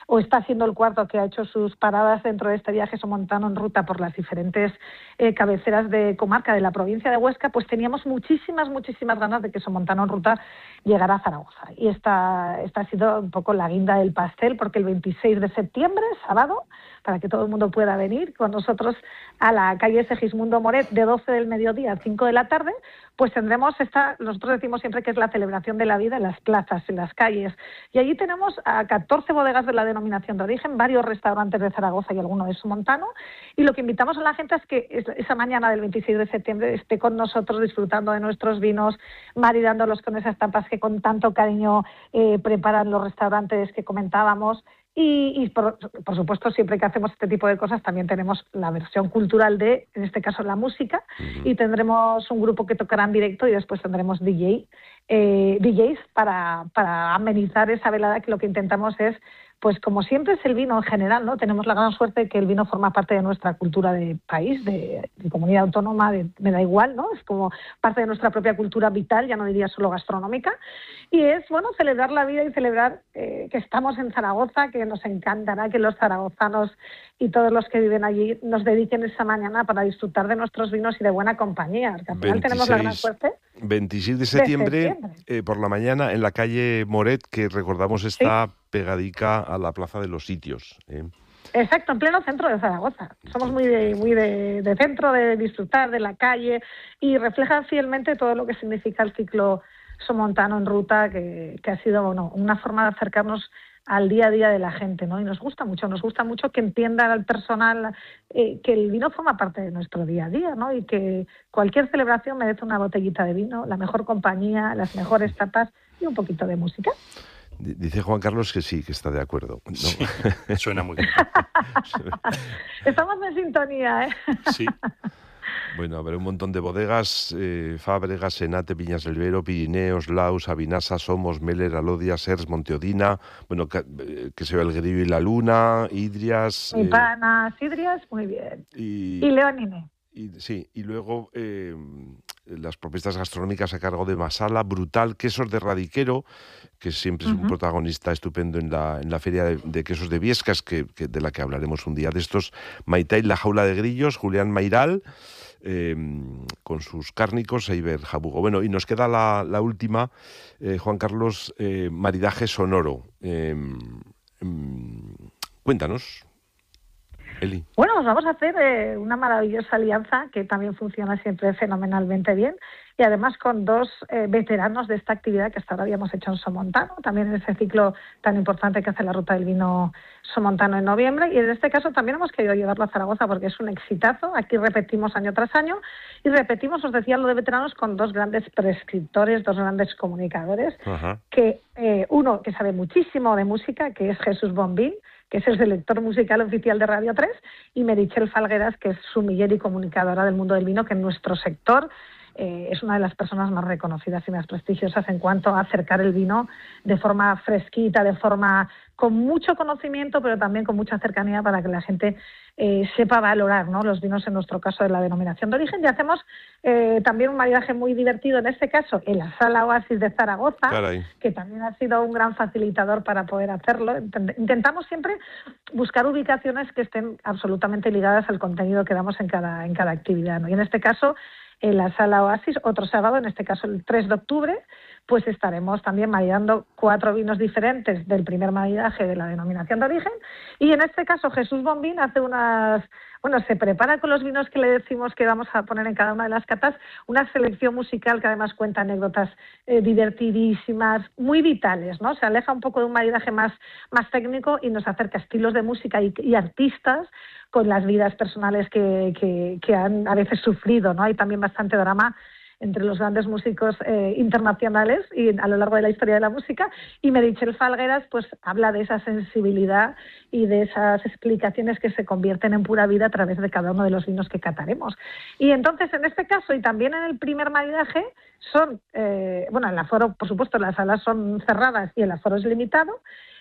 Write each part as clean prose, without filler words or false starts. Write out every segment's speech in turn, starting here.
o está siendo el cuarto que ha hecho sus paradas dentro de este viaje somontano en ruta por las diferentes cabeceras de comarca de la provincia de Huesca, pues teníamos muchísimas ganas de que Somontano en ruta llegara a Zaragoza. Y esta ha sido un poco la guinda del pastel, porque el 26 de septiembre, sábado, para que todo el mundo pueda venir con nosotros a la calle Segismundo Moret de 12 del mediodía a 5 de la tarde, pues tendremos nosotros decimos siempre que es la celebración de la vida en las plazas, en las calles. Y allí tenemos a 14 bodegas de la denominación de origen, varios restaurantes de Zaragoza y alguno de Somontano, y lo que invitamos a la gente es que esa mañana del 26 de septiembre esté con nosotros disfrutando de nuestros vinos, maridándolos con esas tapas que con tanto cariño preparan los restaurantes que comentábamos. Y por supuesto, siempre que hacemos este tipo de cosas también tenemos la versión cultural en este caso, la música, y tendremos un grupo que tocará en directo y después tendremos DJs para amenizar esa velada, que lo que intentamos es, pues como siempre es el vino en general, ¿no? Tenemos la gran suerte de que el vino forma parte de nuestra cultura de país, de comunidad autónoma, me da igual, ¿no? Es como parte de nuestra propia cultura vital, ya no diría solo gastronómica, y es, bueno, celebrar la vida y celebrar que estamos en Zaragoza, que nos encantará que los zaragozanos y todos los que viven allí nos dediquen esa mañana para disfrutar de nuestros vinos y de buena compañía, porque al final tenemos la gran suerte. 26 de septiembre. Por la mañana en la calle Moret, que recordamos está pegadica a la Plaza de los Sitios. Exacto, en pleno centro de Zaragoza. Somos muy de centro, de disfrutar de la calle, y refleja fielmente todo lo que significa el ciclo somontano en ruta, que ha sido una forma de acercarnos al día a día de la gente, ¿no? Y nos gusta mucho que entienda al personal que el vino forma parte de nuestro día a día, ¿no? Y que cualquier celebración merece una botellita de vino, la mejor compañía, las mejores tapas y un poquito de música. Dice Juan Carlos que sí, que está de acuerdo, ¿no? Sí, suena muy bien. Estamos en sintonía, ¿eh? Sí. Bueno, habrá un montón de bodegas: Fábregas, Senate, Viñas del Vero, Pirineos, Laus, Avinasa, Somos, Meller, Alodia, Sers, Monteodina, bueno, que se ve el Grillo y la Luna, Idrias... Panas, Idrias, muy bien. Y Leonine. Y luego las propuestas gastronómicas a cargo de Masala, Brutal, Quesos de Radiquero, que siempre es un protagonista estupendo en la feria de quesos de Viescas, de la que hablaremos un día de estos, Maitay, La Jaula de Grillos, Julián Mairal, con sus cárnicos, Eiber Jabugo. Bueno, y nos queda la última, Juan Carlos, maridaje sonoro. Cuéntanos, Eli. Bueno, nos vamos a hacer una maravillosa alianza que también funciona siempre fenomenalmente bien, y además con dos veteranos de esta actividad que hasta ahora habíamos hecho en Somontano, también en ese ciclo tan importante que hace la Ruta del Vino Somontano en noviembre, y en este caso también hemos querido llevarlo a Zaragoza porque es un exitazo. Aquí repetimos año tras año, y repetimos, os decía, lo de veteranos, con dos grandes prescriptores, dos grandes comunicadores, que uno que sabe muchísimo de música, que es Jesús Bombín, que es el selector musical oficial de Radio 3, y Meritxell Falgueras, que es sumiller y comunicadora del mundo del vino, que en nuestro sector es una de las personas más reconocidas y más prestigiosas en cuanto a acercar el vino de forma fresquita, de forma con mucho conocimiento, pero también con mucha cercanía, para que la gente sepa valorar, ¿no?, los vinos, en nuestro caso, de la denominación de origen. Y hacemos también un maridaje muy divertido, en este caso en la Sala Oasis de Zaragoza, que también ha sido un gran facilitador para poder hacerlo. Intentamos siempre buscar ubicaciones que estén absolutamente ligadas al contenido que damos en cada actividad, ¿no? Y en este caso, en la Sala Oasis, otro sábado, en este caso el 3 de octubre, pues estaremos también maridando 4 vinos diferentes del primer maridaje de la denominación de origen, y en este caso Jesús Bombín hace se prepara con los vinos que le decimos que vamos a poner en cada una de las catas, una selección musical que además cuenta anécdotas divertidísimas, muy vitales, ¿no? Se aleja un poco de un maridaje más técnico y nos acerca estilos de música y artistas con las vidas personales que han a veces sufrido, ¿no? Hay también bastante drama entre los grandes músicos internacionales y a lo largo de la historia de la música, y Meritxell Falgueras pues habla de esa sensibilidad y de esas explicaciones que se convierten en pura vida a través de cada uno de los vinos que cataremos. Y entonces, en este caso, y también en el primer maridaje, son, el aforo, por supuesto, las salas son cerradas y el aforo es limitado,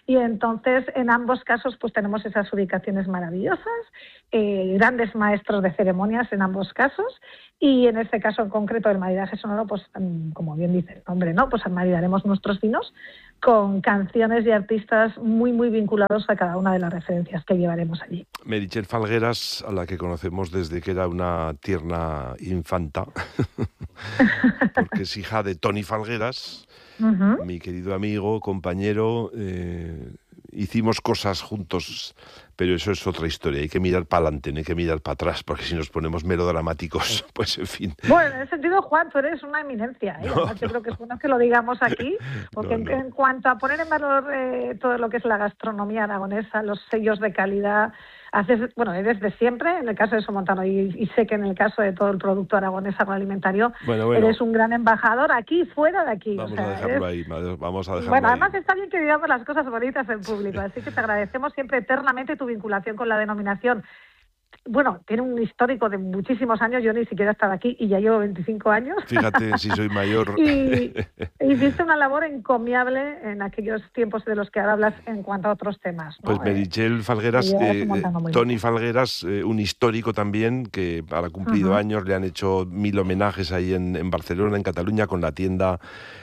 Y entonces, en ambos casos, pues tenemos esas ubicaciones maravillosas, grandes maestros de ceremonias en ambos casos, y en este caso en concreto del maridaje sonoro, pues como bien dice el nombre, ¿no? Pues maridaremos nuestros vinos con canciones y artistas muy, muy vinculados a cada una de las referencias que llevaremos allí. Meritxell Falgueras, a la que conocemos desde que era una tierna infanta, porque es hija de Toni Falgueras, mi querido amigo, compañero. Hicimos cosas juntos, pero eso es otra historia. Hay que mirar para adelante, no hay que mirar para atrás, porque si nos ponemos melodramáticos, pues en fin. Bueno, en ese sentido, Juan, tú eres una eminencia, ¿eh? No, Además, yo creo que es bueno que lo digamos aquí, porque en cuanto a poner en valor todo lo que es la gastronomía aragonesa, los sellos de calidad, eres de siempre, en el caso de Somontano, y sé que en el caso de todo el producto aragonés agroalimentario, eres un gran embajador aquí, fuera de aquí. Vamos a dejarlo ahí, vamos a dejarlo Bueno, ahí. además está bien que digamos las cosas bonitas en público, así que te agradecemos siempre eternamente tu vinculación con la denominación. Bueno, tiene un histórico de muchísimos años, yo ni siquiera estaba aquí y ya llevo 25 años. Fíjate, si soy mayor. Y hiciste una labor encomiable en aquellos tiempos de los que ahora hablas en cuanto a otros temas, ¿no? Pues Meritxell Falgueras, Toni Falgueras, un histórico también, que para cumplido años le han hecho 1000 homenajes ahí en Barcelona, en Cataluña, con la tienda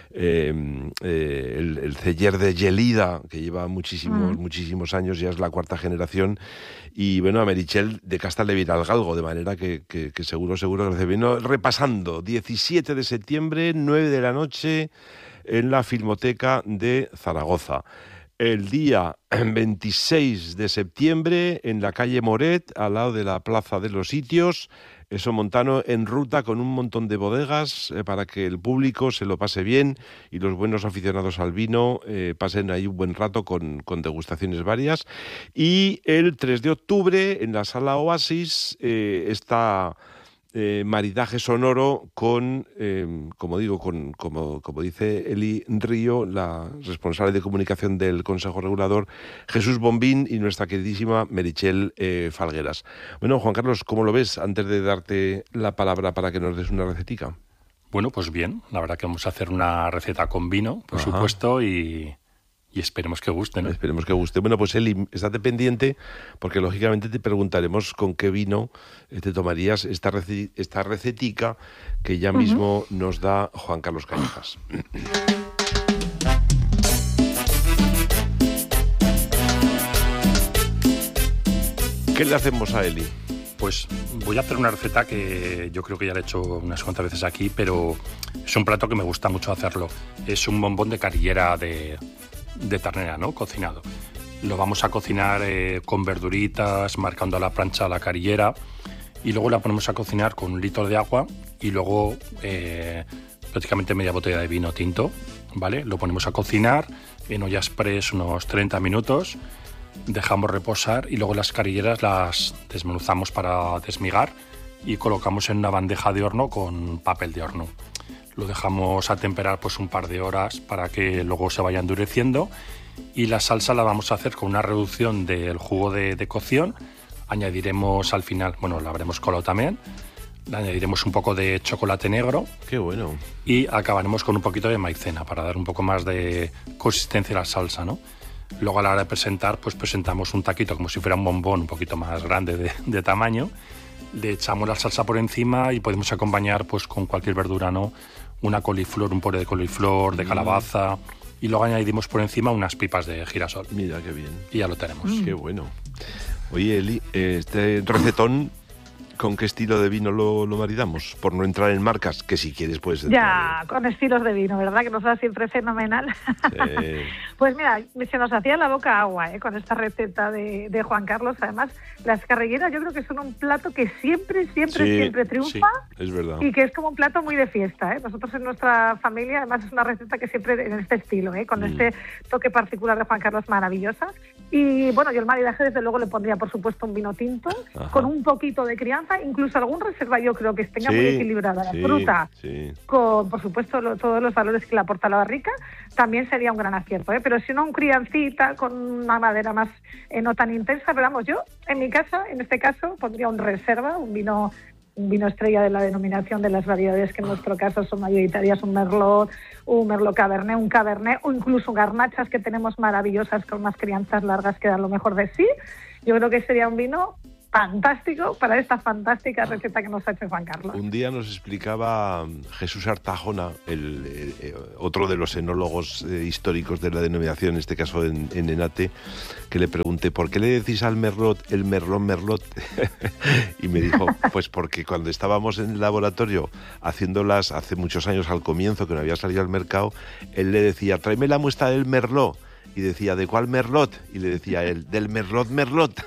el celler de Gelida, que lleva muchísimos años, ya es la 4ª generación, y bueno, a Meritxell de Casta le virá el galgo, de manera que seguro que se vino repasando. 17 de septiembre, 9 de la noche, en la Filmoteca de Zaragoza. El día 26 de septiembre, en la calle Moret, al lado de la Plaza de los Sitios, Somontano en ruta con un montón de bodegas para que el público se lo pase bien y los buenos aficionados al vino pasen ahí un buen rato con degustaciones varias. Y el 3 de octubre, en la Sala Oasis, está maridaje sonoro con, como dice Eli Río, la responsable de comunicación del Consejo Regulador, Jesús Bombín, y nuestra queridísima Meritxell Falgueras. Bueno, Juan Carlos, ¿cómo lo ves antes de darte la palabra para que nos des una recetica? Bueno, pues bien, la verdad que vamos a hacer una receta con vino, por supuesto, y esperemos que guste, ¿no? Esperemos que guste. Bueno, pues Eli, estate pendiente, porque lógicamente te preguntaremos con qué vino te tomarías esta recetica que ya mismo nos da Juan Carlos Callejas. ¿Qué le hacemos a Eli? Pues voy a hacer una receta que yo creo que ya la he hecho unas cuantas veces aquí, pero es un plato que me gusta mucho hacerlo. Es un bombón de carillera de ternera, ¿no? Cocinado. Lo vamos a cocinar con verduritas, marcando a la plancha la carillera, y luego la ponemos a cocinar con 1 litro de agua y luego prácticamente media botella de vino tinto, ¿vale? Lo ponemos a cocinar en olla express unos 30 minutos, dejamos reposar y luego las carilleras las desmenuzamos para desmigar y colocamos en una bandeja de horno con papel de horno. Lo dejamos a temperar pues un par de horas para que luego se vaya endureciendo, y la salsa la vamos a hacer con una reducción del jugo de cocción. Añadiremos al final, bueno, la habremos colado también, le añadiremos un poco de chocolate negro. ¡Qué bueno! Y acabaremos con un poquito de maicena para dar un poco más de consistencia a la salsa, ¿no? Luego a la hora de presentar, pues presentamos un taquito como si fuera un bombón un poquito más grande de tamaño. Le echamos la salsa por encima y podemos acompañar pues con cualquier verdura, ¿no? Una coliflor, un puré de coliflor, de calabaza, y luego añadimos por encima unas pipas de girasol. Mira qué bien. Y ya lo tenemos. Qué bueno. Oye, Eli, este recetón, ¿con qué estilo de vino lo maridamos? Por no entrar en marcas, que si quieres puedes entrar. Ya, con estilos de vino, ¿verdad? Que nos da siempre fenomenal. Sí. Pues mira, se nos hacía la boca agua con esta receta de Juan Carlos. Además, las carrilleras yo creo que son un plato que siempre triunfa. Sí, es verdad. Y que es como un plato muy de fiesta. Nosotros en nuestra familia, además, es una receta que siempre en este estilo, con este toque particular de Juan Carlos, maravillosa. Y bueno, yo el maridaje desde luego le pondría, por supuesto, un vino tinto, con un poquito de crianza, incluso algún reserva yo creo que tenga muy equilibrada la fruta, con, por supuesto, todos los valores que le aporta la barrica, también sería un gran acierto, pero si no, un criancita con una madera más no tan intensa. Pero vamos, yo en mi casa, en este caso, pondría un reserva, un vino un vino estrella de la denominación de las variedades que en nuestro caso son mayoritarias, un Merlot Cabernet, un Cabernet o incluso garnachas que tenemos maravillosas con unas crianzas largas que dan lo mejor de sí. Yo creo que sería un vino fantástico para esta fantástica receta que nos ha hecho Juan Carlos. Un día nos explicaba Jesús Artajona, otro de los enólogos históricos de la denominación, en este caso en Enate, que le pregunté, ¿por qué le decís al Merlot el Merlot? Y me dijo, pues porque cuando estábamos en el laboratorio haciéndolas hace muchos años al comienzo, que no había salido al mercado, él le decía, tráeme la muestra del Merlot. Y decía, ¿de cuál Merlot? Y le decía él, del Merlot.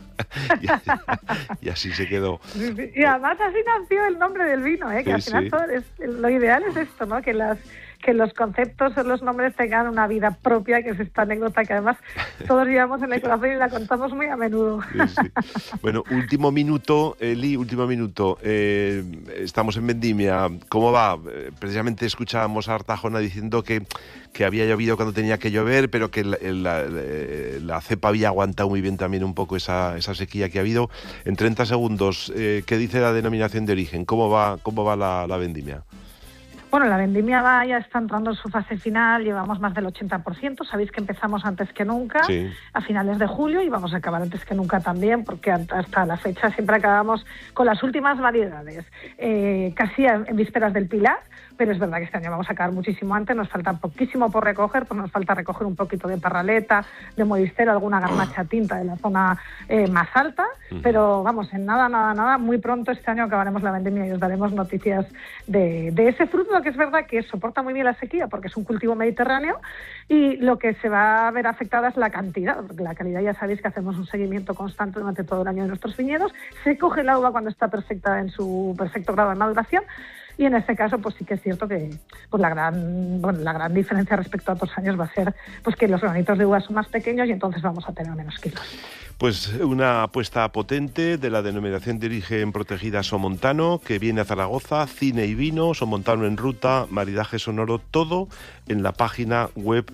y así se quedó. Y además así nació el nombre del vino, que al final todo lo ideal es esto, ¿no? Que los conceptos o los nombres tengan una vida propia, que es esta anécdota que además todos llevamos en el corazón y la contamos muy a menudo. Sí. Bueno, último minuto, Eli, estamos en Vendimia. ¿Cómo va? Precisamente escuchábamos a Artajona diciendo que había llovido cuando tenía que llover, pero que la cepa había aguantado muy bien también un poco esa sequía que ha habido. En 30 segundos, ¿qué dice la denominación de origen? ¿Cómo va la vendimia? Bueno, la vendimia ya está entrando en su fase final, llevamos más del 80%, sabéis que empezamos antes que nunca, sí, a finales de julio, y vamos a acabar antes que nunca también, porque hasta la fecha siempre acabamos con las últimas variedades, casi en vísperas del Pilar, pero es verdad que este año vamos a acabar muchísimo antes, nos falta poquísimo por recoger, pues nos falta recoger un poquito de Parraleta, de Modistero, alguna garnacha tinta de la zona más alta, pero vamos, en nada, muy pronto este año acabaremos la vendimia y os daremos noticias de ese fruto, que es verdad que soporta muy bien la sequía porque es un cultivo mediterráneo, y lo que se va a ver afectada es la cantidad, porque la calidad ya sabéis que hacemos un seguimiento constante durante todo el año de nuestros viñedos, se coge la uva cuando está perfecta en su perfecto grado de maduración, y en este caso pues sí que es cierto que pues la gran diferencia respecto a otros años va a ser pues que los granitos de uva son más pequeños y entonces vamos a tener menos kilos. Pues una apuesta potente de la denominación de origen protegida Somontano, que viene a Zaragoza, cine y vino, Somontano en ruta, maridaje sonoro, todo en la página web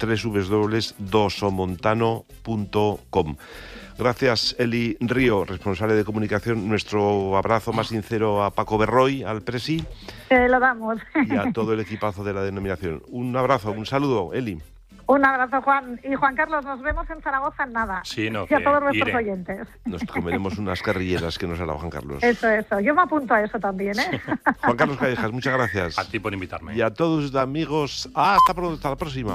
www.dosomontano.com. Gracias, Eli Río, responsable de comunicación. Nuestro abrazo más sincero a Paco Berroy, al presi. Lo damos. Y a todo el equipazo de la denominación. Un abrazo, un saludo, Eli. Un abrazo, Juan. Y Juan Carlos, nos vemos en Zaragoza en nada. Sí, no, y a todos nuestros oyentes. Nos comeremos unas carrilleras que nos hará Juan Carlos. Eso. Yo me apunto a eso también, Juan Carlos Callejas, muchas gracias. A ti por invitarme. Y a todos los amigos. Hasta pronto, hasta la próxima.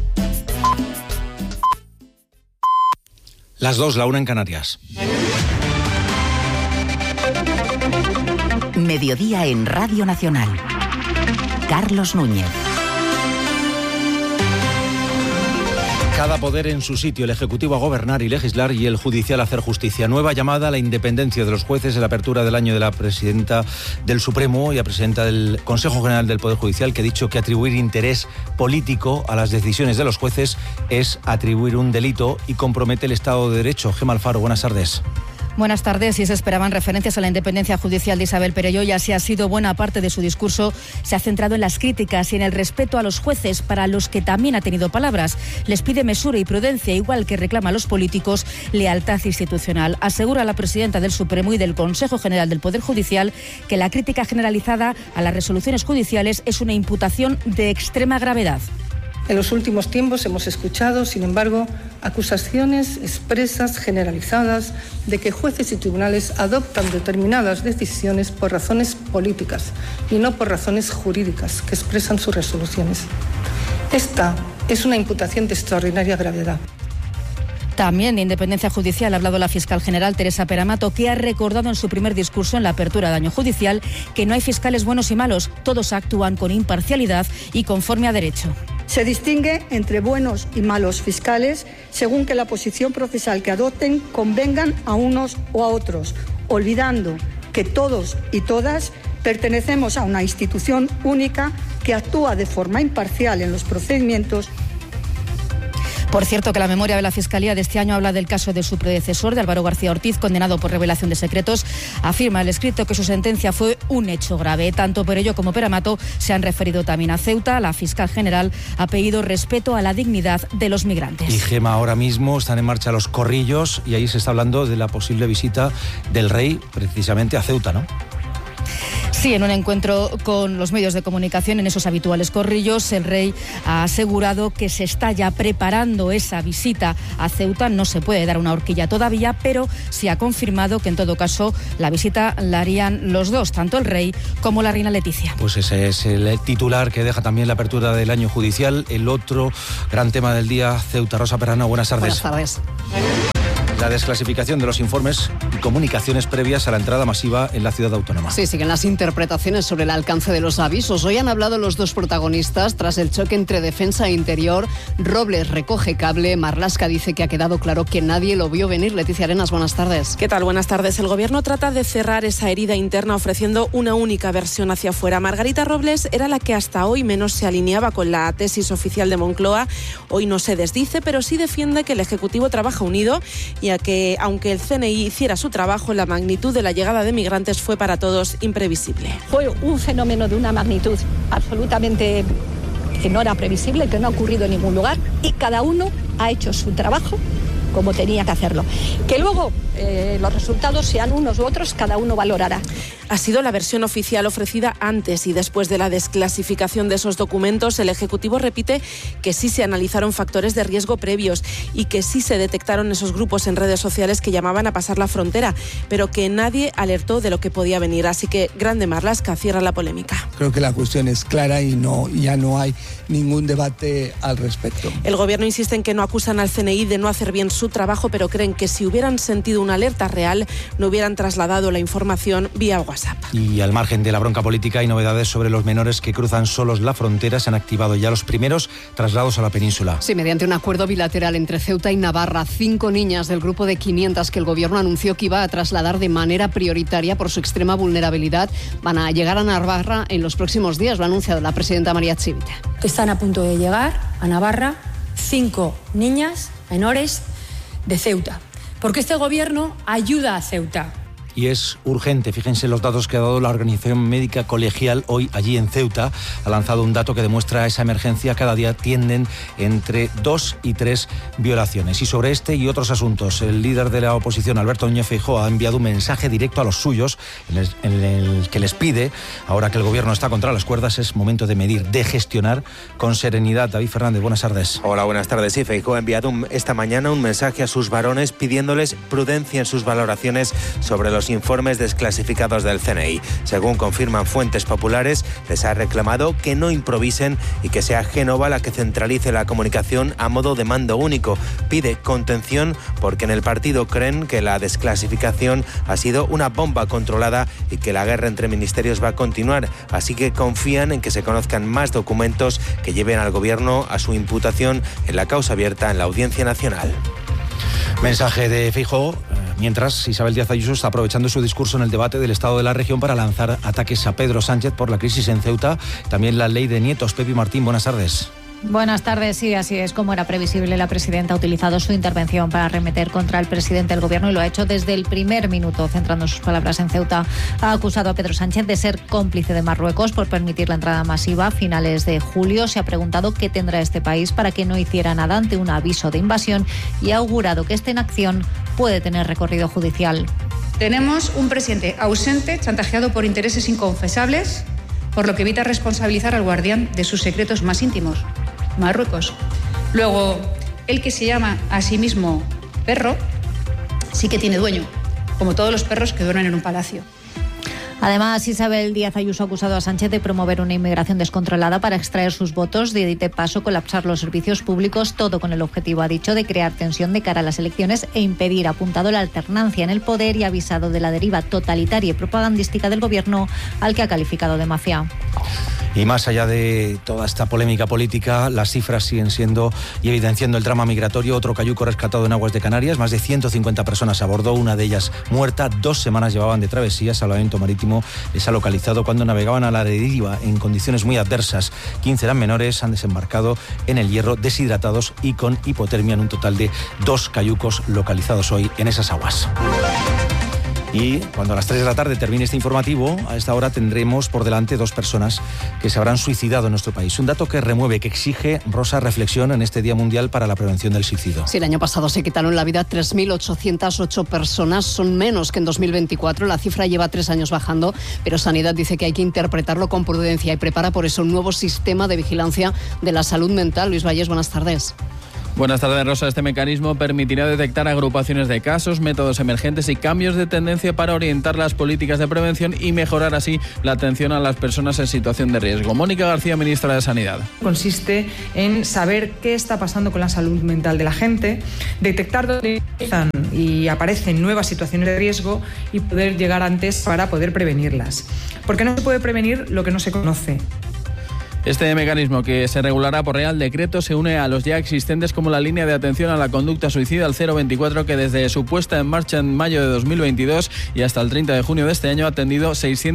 Las 2, la 1 en Canarias. Mediodía en Radio Nacional. Carlos Núñez. Cada poder en su sitio, el Ejecutivo a gobernar y legislar y el Judicial a hacer justicia. Nueva llamada a la independencia de los jueces en la apertura del año de la presidenta del Supremo y la presidenta del Consejo General del Poder Judicial, que ha dicho que atribuir interés político a las decisiones de los jueces es atribuir un delito y compromete el Estado de Derecho. Gemma Alfaro, buenas tardes. Buenas tardes. Y se esperaban referencias a la independencia judicial de Isabel Perelló, y así ha sido. Buena parte de su discurso se ha centrado en las críticas y en el respeto a los jueces, para los que también ha tenido palabras. Les pide mesura y prudencia, igual que reclama a los políticos lealtad institucional. Asegura la presidenta del Supremo y del Consejo General del Poder Judicial que la crítica generalizada a las resoluciones judiciales es una imputación de extrema gravedad. En los últimos tiempos hemos escuchado, sin embargo, acusaciones expresas, generalizadas, de que jueces y tribunales adoptan determinadas decisiones por razones políticas y no por razones jurídicas que expresan sus resoluciones. Esta es una imputación de extraordinaria gravedad. También de independencia judicial ha hablado la fiscal general Teresa Peramato, que ha recordado en su primer discurso en la apertura de año judicial que no hay fiscales buenos y malos, todos actúan con imparcialidad y conforme a derecho. Se distingue entre buenos y malos fiscales según que la posición procesal que adopten convengan a unos o a otros, olvidando que todos y todas pertenecemos a una institución única que actúa de forma imparcial en los procedimientos. Por cierto, que la memoria de la Fiscalía de este año habla del caso de su predecesor, de Álvaro García Ortiz, condenado por revelación de secretos. Afirma el escrito que su sentencia fue un hecho grave. Tanto Perelló como Peramato se han referido también a Ceuta. La fiscal general ha pedido respeto a la dignidad de los migrantes. Y Gema, ahora mismo están en marcha los corrillos y ahí se está hablando de la posible visita del rey precisamente a Ceuta, ¿no? Sí, en un encuentro con los medios de comunicación, en esos habituales corrillos, el rey ha asegurado que se está ya preparando esa visita a Ceuta. No se puede dar una horquilla todavía, pero sí ha confirmado que en todo caso la visita la harían los dos, tanto el rey como la reina Leticia. Pues ese es el titular que deja también la apertura del año judicial. El otro gran tema del día, Ceuta. Rosa Perrano, buenas tardes. Buenas tardes. La desclasificación de los informes y comunicaciones previas a la entrada masiva en la ciudad autónoma. Sí, siguen las interpretaciones sobre el alcance de los avisos. Hoy han hablado los dos protagonistas tras el choque entre defensa e interior. Robles recoge cable, Marlaska dice que ha quedado claro que nadie lo vio venir. Leticia Arenas, buenas tardes. ¿Qué tal? Buenas tardes. El Gobierno trata de cerrar esa herida interna ofreciendo una única versión hacia afuera. Margarita Robles era la que hasta hoy menos se alineaba con la tesis oficial de Moncloa. Hoy no se desdice, pero sí defiende que el Ejecutivo trabaja unido y a que, aunque el CNI hiciera su trabajo, la magnitud de la llegada de migrantes fue para todos imprevisible. Fue un fenómeno de una magnitud absolutamente que no era previsible, que no ha ocurrido en ningún lugar, y cada uno ha hecho su trabajo como tenía que hacerlo. Que luego los resultados sean unos u otros, cada uno valorará. Ha sido la versión oficial ofrecida antes y después de la desclasificación de esos documentos. El Ejecutivo repite que sí se analizaron factores de riesgo previos y que sí se detectaron esos grupos en redes sociales que llamaban a pasar la frontera, pero que nadie alertó de lo que podía venir. Así que Grande Marlaska cierra la polémica. Creo que la cuestión es clara y ya no hay ningún debate al respecto. El Gobierno insiste en que no acusan al CNI de no hacer bien su trabajo, pero creen que si hubieran sentido una alerta real, no hubieran trasladado la información vía WhatsApp. Y al margen de la bronca política, hay novedades sobre los menores que cruzan solos la frontera. Se han activado ya los primeros traslados a la península. Sí, mediante un acuerdo bilateral entre Ceuta y Navarra, 5 niñas del grupo de 500 que el Gobierno anunció que iba a trasladar de manera prioritaria por su extrema vulnerabilidad van a llegar a Navarra en los próximos días. Lo ha anunciado la presidenta María Chivite. Están a punto de llegar a Navarra 5 niñas menores de Ceuta, porque este Gobierno ayuda a Ceuta. Y es urgente. Fíjense los datos que ha dado la Organización Médica Colegial hoy allí en Ceuta. Ha lanzado un dato que demuestra esa emergencia. Cada día tienden entre 2 y 3 violaciones. Y sobre este y otros asuntos, el líder de la oposición, Alberto Núñez Feijóo, ha enviado un mensaje directo a los suyos en el que les pide, ahora que el Gobierno está contra las cuerdas, es momento de medir, de gestionar con serenidad. David Fernández, buenas tardes. Hola, buenas tardes. Sí, Feijóo ha enviado esta mañana un mensaje a sus varones pidiéndoles prudencia en sus valoraciones sobre los informes desclasificados del CNI. Según confirman fuentes populares, les ha reclamado que no improvisen y que sea Génova la que centralice la comunicación a modo de mando único. Pide contención porque en el partido creen que la desclasificación ha sido una bomba controlada y que la guerra entre ministerios va a continuar. Así que confían en que se conozcan más documentos que lleven al Gobierno a su imputación en la causa abierta en la Audiencia Nacional. Mensaje de Feijóo, mientras Isabel Díaz Ayuso está aprovechando su discurso en el debate del Estado de la región para lanzar ataques a Pedro Sánchez por la crisis en Ceuta. También la ley de nietos. Pepi Martín, buenas tardes. Buenas tardes, sí, así es. Como era previsible, la presidenta ha utilizado su intervención para arremeter contra el presidente del Gobierno y lo ha hecho desde el primer minuto, centrando sus palabras en Ceuta. Ha acusado a Pedro Sánchez de ser cómplice de Marruecos por permitir la entrada masiva a finales de julio. Se ha preguntado qué tendrá este país para que no hiciera nada ante un aviso de invasión y ha augurado que esta inacción puede tener recorrido judicial. Tenemos un presidente ausente, chantajeado por intereses inconfesables, por lo que evita responsabilizar al guardián de sus secretos más íntimos, Marruecos. Luego, el que se llama a sí mismo perro, sí que tiene dueño, como todos los perros que duermen en un palacio. Además, Isabel Díaz Ayuso ha acusado a Sánchez de promover una inmigración descontrolada para extraer sus votos, de paso colapsar los servicios públicos, todo con el objetivo, ha dicho, de crear tensión de cara a las elecciones e impedir, ha apuntado, la alternancia en el poder y ha avisado de la deriva totalitaria y propagandística del Gobierno, al que ha calificado de mafia. Y más allá de toda esta polémica política, las cifras siguen siendo y evidenciando el drama migratorio. Otro cayuco rescatado en aguas de Canarias, más de 150 personas a bordo, una de ellas muerta. 2 semanas llevaban de travesía. Salvamento Marítimo les ha localizado cuando navegaban a la deriva en condiciones muy adversas. 15 eran menores, han desembarcado en el Hierro deshidratados y con hipotermia, en un total de 2 cayucos localizados hoy en esas aguas. Y cuando a las 3 de la tarde termine este informativo, a esta hora tendremos por delante 2 personas que se habrán suicidado en nuestro país. Un dato que remueve, que exige, Rosa, reflexión en este Día Mundial para la Prevención del Suicidio. Sí, el año pasado se quitaron la vida 3.808 personas, son menos que en 2024. La cifra lleva 3 años bajando, pero Sanidad dice que hay que interpretarlo con prudencia y prepara por eso un nuevo sistema de vigilancia de la salud mental. Luis Valles, buenas tardes. Buenas tardes, Rosa. Este mecanismo permitirá detectar agrupaciones de casos, métodos emergentes y cambios de tendencia para orientar las políticas de prevención y mejorar así la atención a las personas en situación de riesgo. Mónica García, ministra de Sanidad. Consiste en saber qué está pasando con la salud mental de la gente, detectar dónde empiezan y aparecen nuevas situaciones de riesgo y poder llegar antes para poder prevenirlas. Porque no se puede prevenir lo que no se conoce. Este mecanismo, que se regulará por Real Decreto, se une a los ya existentes como la línea de atención a la conducta suicida, el 024, que desde su puesta en marcha en mayo de 2022 y hasta el 30 de junio de este año ha atendido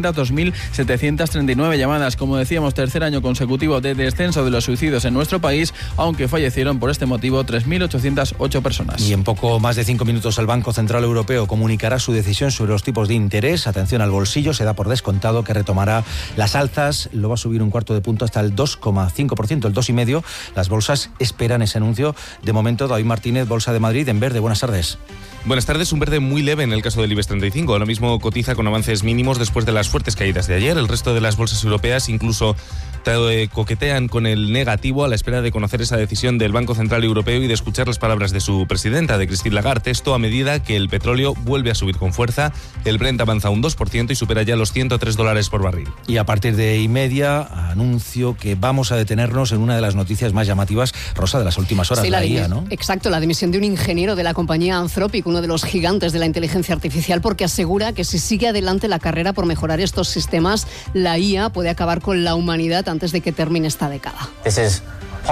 602.739 llamadas. Como decíamos, tercer año consecutivo de descenso de los suicidios en nuestro país, aunque fallecieron por este motivo 3.808 personas. Y en poco más de 5 minutos el Banco Central Europeo comunicará su decisión sobre los tipos de interés. Atención al bolsillo, se da por descontado que retomará las alzas, lo va a subir 1/4 de punto hasta el 2,5%, el 2,5%. Las bolsas esperan ese anuncio. De momento, David Martínez, Bolsa de Madrid, en verde. Buenas tardes. Buenas tardes. Un verde muy leve en el caso del IBEX 35. Ahora mismo cotiza con avances mínimos después de las fuertes caídas de ayer. El resto de las bolsas europeas incluso coquetean con el negativo a la espera de conocer esa decisión del Banco Central Europeo y de escuchar las palabras de su presidenta, de Christine Lagarde. Esto a medida que el petróleo vuelve a subir con fuerza. El Brent avanza un 2% y supera ya los $103 por barril. Y a partir de 1:30, anuncio que vamos a detenernos en una de las noticias más llamativas, Rosa, de las últimas horas, sí, la IA, ¿no? Exacto, la dimisión de un ingeniero de la compañía Anthropic, uno de los gigantes de la inteligencia artificial, porque asegura que si sigue adelante la carrera por mejorar estos sistemas, la IA puede acabar con la humanidad antes de que termine esta década. Es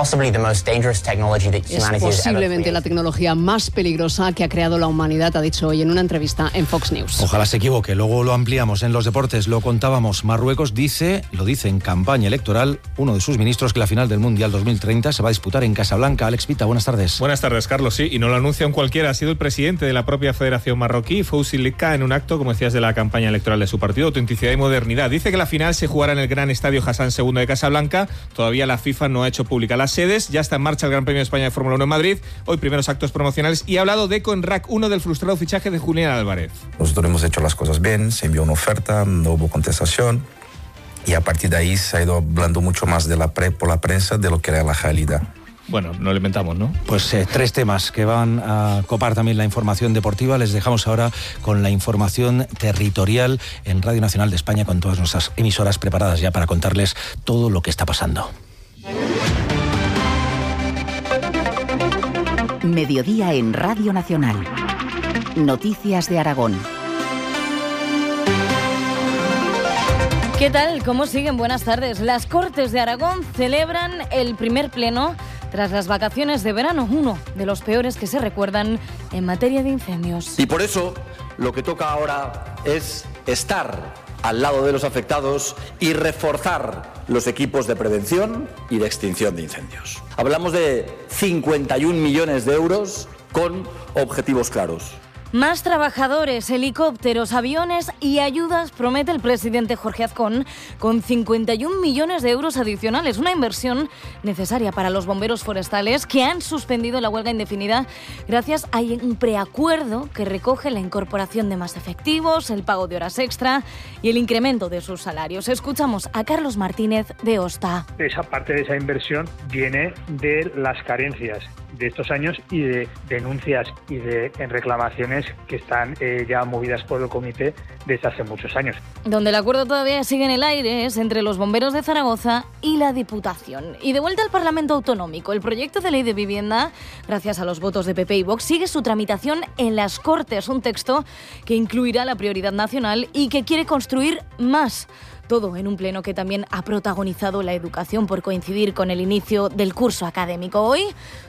posiblemente la tecnología más peligrosa que ha creado la humanidad, ha dicho hoy en una entrevista en Fox News. Ojalá se equivoque, luego lo ampliamos en los deportes, lo contábamos. Marruecos lo dice en campaña electoral uno de sus ministros, que la final del Mundial 2030 se va a disputar en Casablanca. Alex Pita, buenas tardes. Buenas tardes, Carlos. Sí, y no lo anuncia un cualquiera, ha sido el presidente de la propia Federación Marroquí, Fouzi Lika, en un acto, como decías, de la campaña electoral de su partido, Autenticidad y Modernidad. Dice que la final se jugará en el gran estadio Hassan II de Casablanca. Todavía la FIFA no ha hecho pública las sedes, ya está en marcha el Gran Premio de España de Fórmula 1 en Madrid, hoy primeros actos promocionales, y ha hablado de Conrac 1 del frustrado fichaje de Julián Álvarez. Nosotros hemos hecho las cosas bien, se envió una oferta, no hubo contestación, y a partir de ahí se ha ido hablando mucho más por la prensa de lo que era la realidad. Bueno, no lo inventamos, ¿no? Pues 3 temas que van a copar también la información deportiva. Les dejamos ahora con la información territorial en Radio Nacional de España, con todas nuestras emisoras preparadas ya para contarles todo lo que está pasando. Mediodía en Radio Nacional. Noticias de Aragón. ¿Qué tal? ¿Cómo siguen? Buenas tardes. Las Cortes de Aragón celebran el primer pleno tras las vacaciones de verano, uno de los peores que se recuerdan en materia de incendios. Y por eso lo que toca ahora es estar al lado de los afectados y reforzar los equipos de prevención y de extinción de incendios. Hablamos de 51 millones de euros con objetivos claros. Más trabajadores, helicópteros, aviones y ayudas promete el presidente Jorge Azcón, con 51 millones de euros adicionales, una inversión necesaria para los bomberos forestales que han suspendido la huelga indefinida gracias a un preacuerdo que recoge la incorporación de más efectivos, el pago de horas extra y el incremento de sus salarios. Escuchamos a Carlos Martínez de OSTA. Esa parte de esa inversión viene de las carencias de estos años y de denuncias y de reclamaciones que están ya movidas por el comité desde hace muchos años. Donde el acuerdo todavía sigue en el aire es entre los bomberos de Zaragoza y la Diputación. Y de vuelta al Parlamento Autonómico, el proyecto de ley de vivienda, gracias a los votos de PP y Vox, sigue su tramitación en las Cortes, un texto que incluirá la prioridad nacional y que quiere construir más. Todo en un pleno que también ha protagonizado la educación por coincidir con el inicio del curso académico. Hoy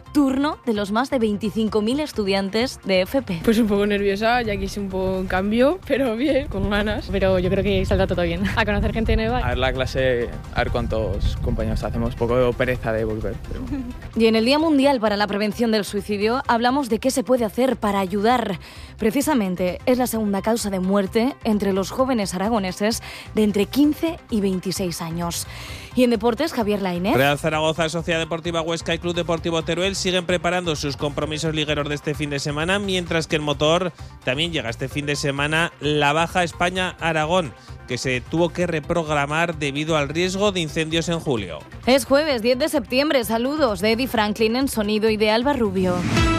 turno de los más de 25.000 estudiantes de FP. Pues un poco nerviosa, ya que es un poco un cambio, pero bien, con ganas. Pero yo creo que saldrá todo bien. A conocer gente nueva. A ver la clase, a ver cuántos compañeros hacemos. Poco de pereza de volver. Pero... Y en el Día Mundial para la Prevención del Suicidio hablamos de qué se puede hacer para ayudar. Precisamente es la segunda causa de muerte entre los jóvenes aragoneses de entre 15 y 26 años. Y en deportes, Javier Lainez. Real Zaragoza, Sociedad Deportiva Huesca y Club Deportivo Teruel siguen preparando sus compromisos ligueros de este fin de semana, mientras que el motor también llega este fin de semana la Baja España-Aragón, que se tuvo que reprogramar debido al riesgo de incendios en julio. Es jueves 10 de septiembre. Saludos de Eddie Franklin en sonido y de Alba Rubio.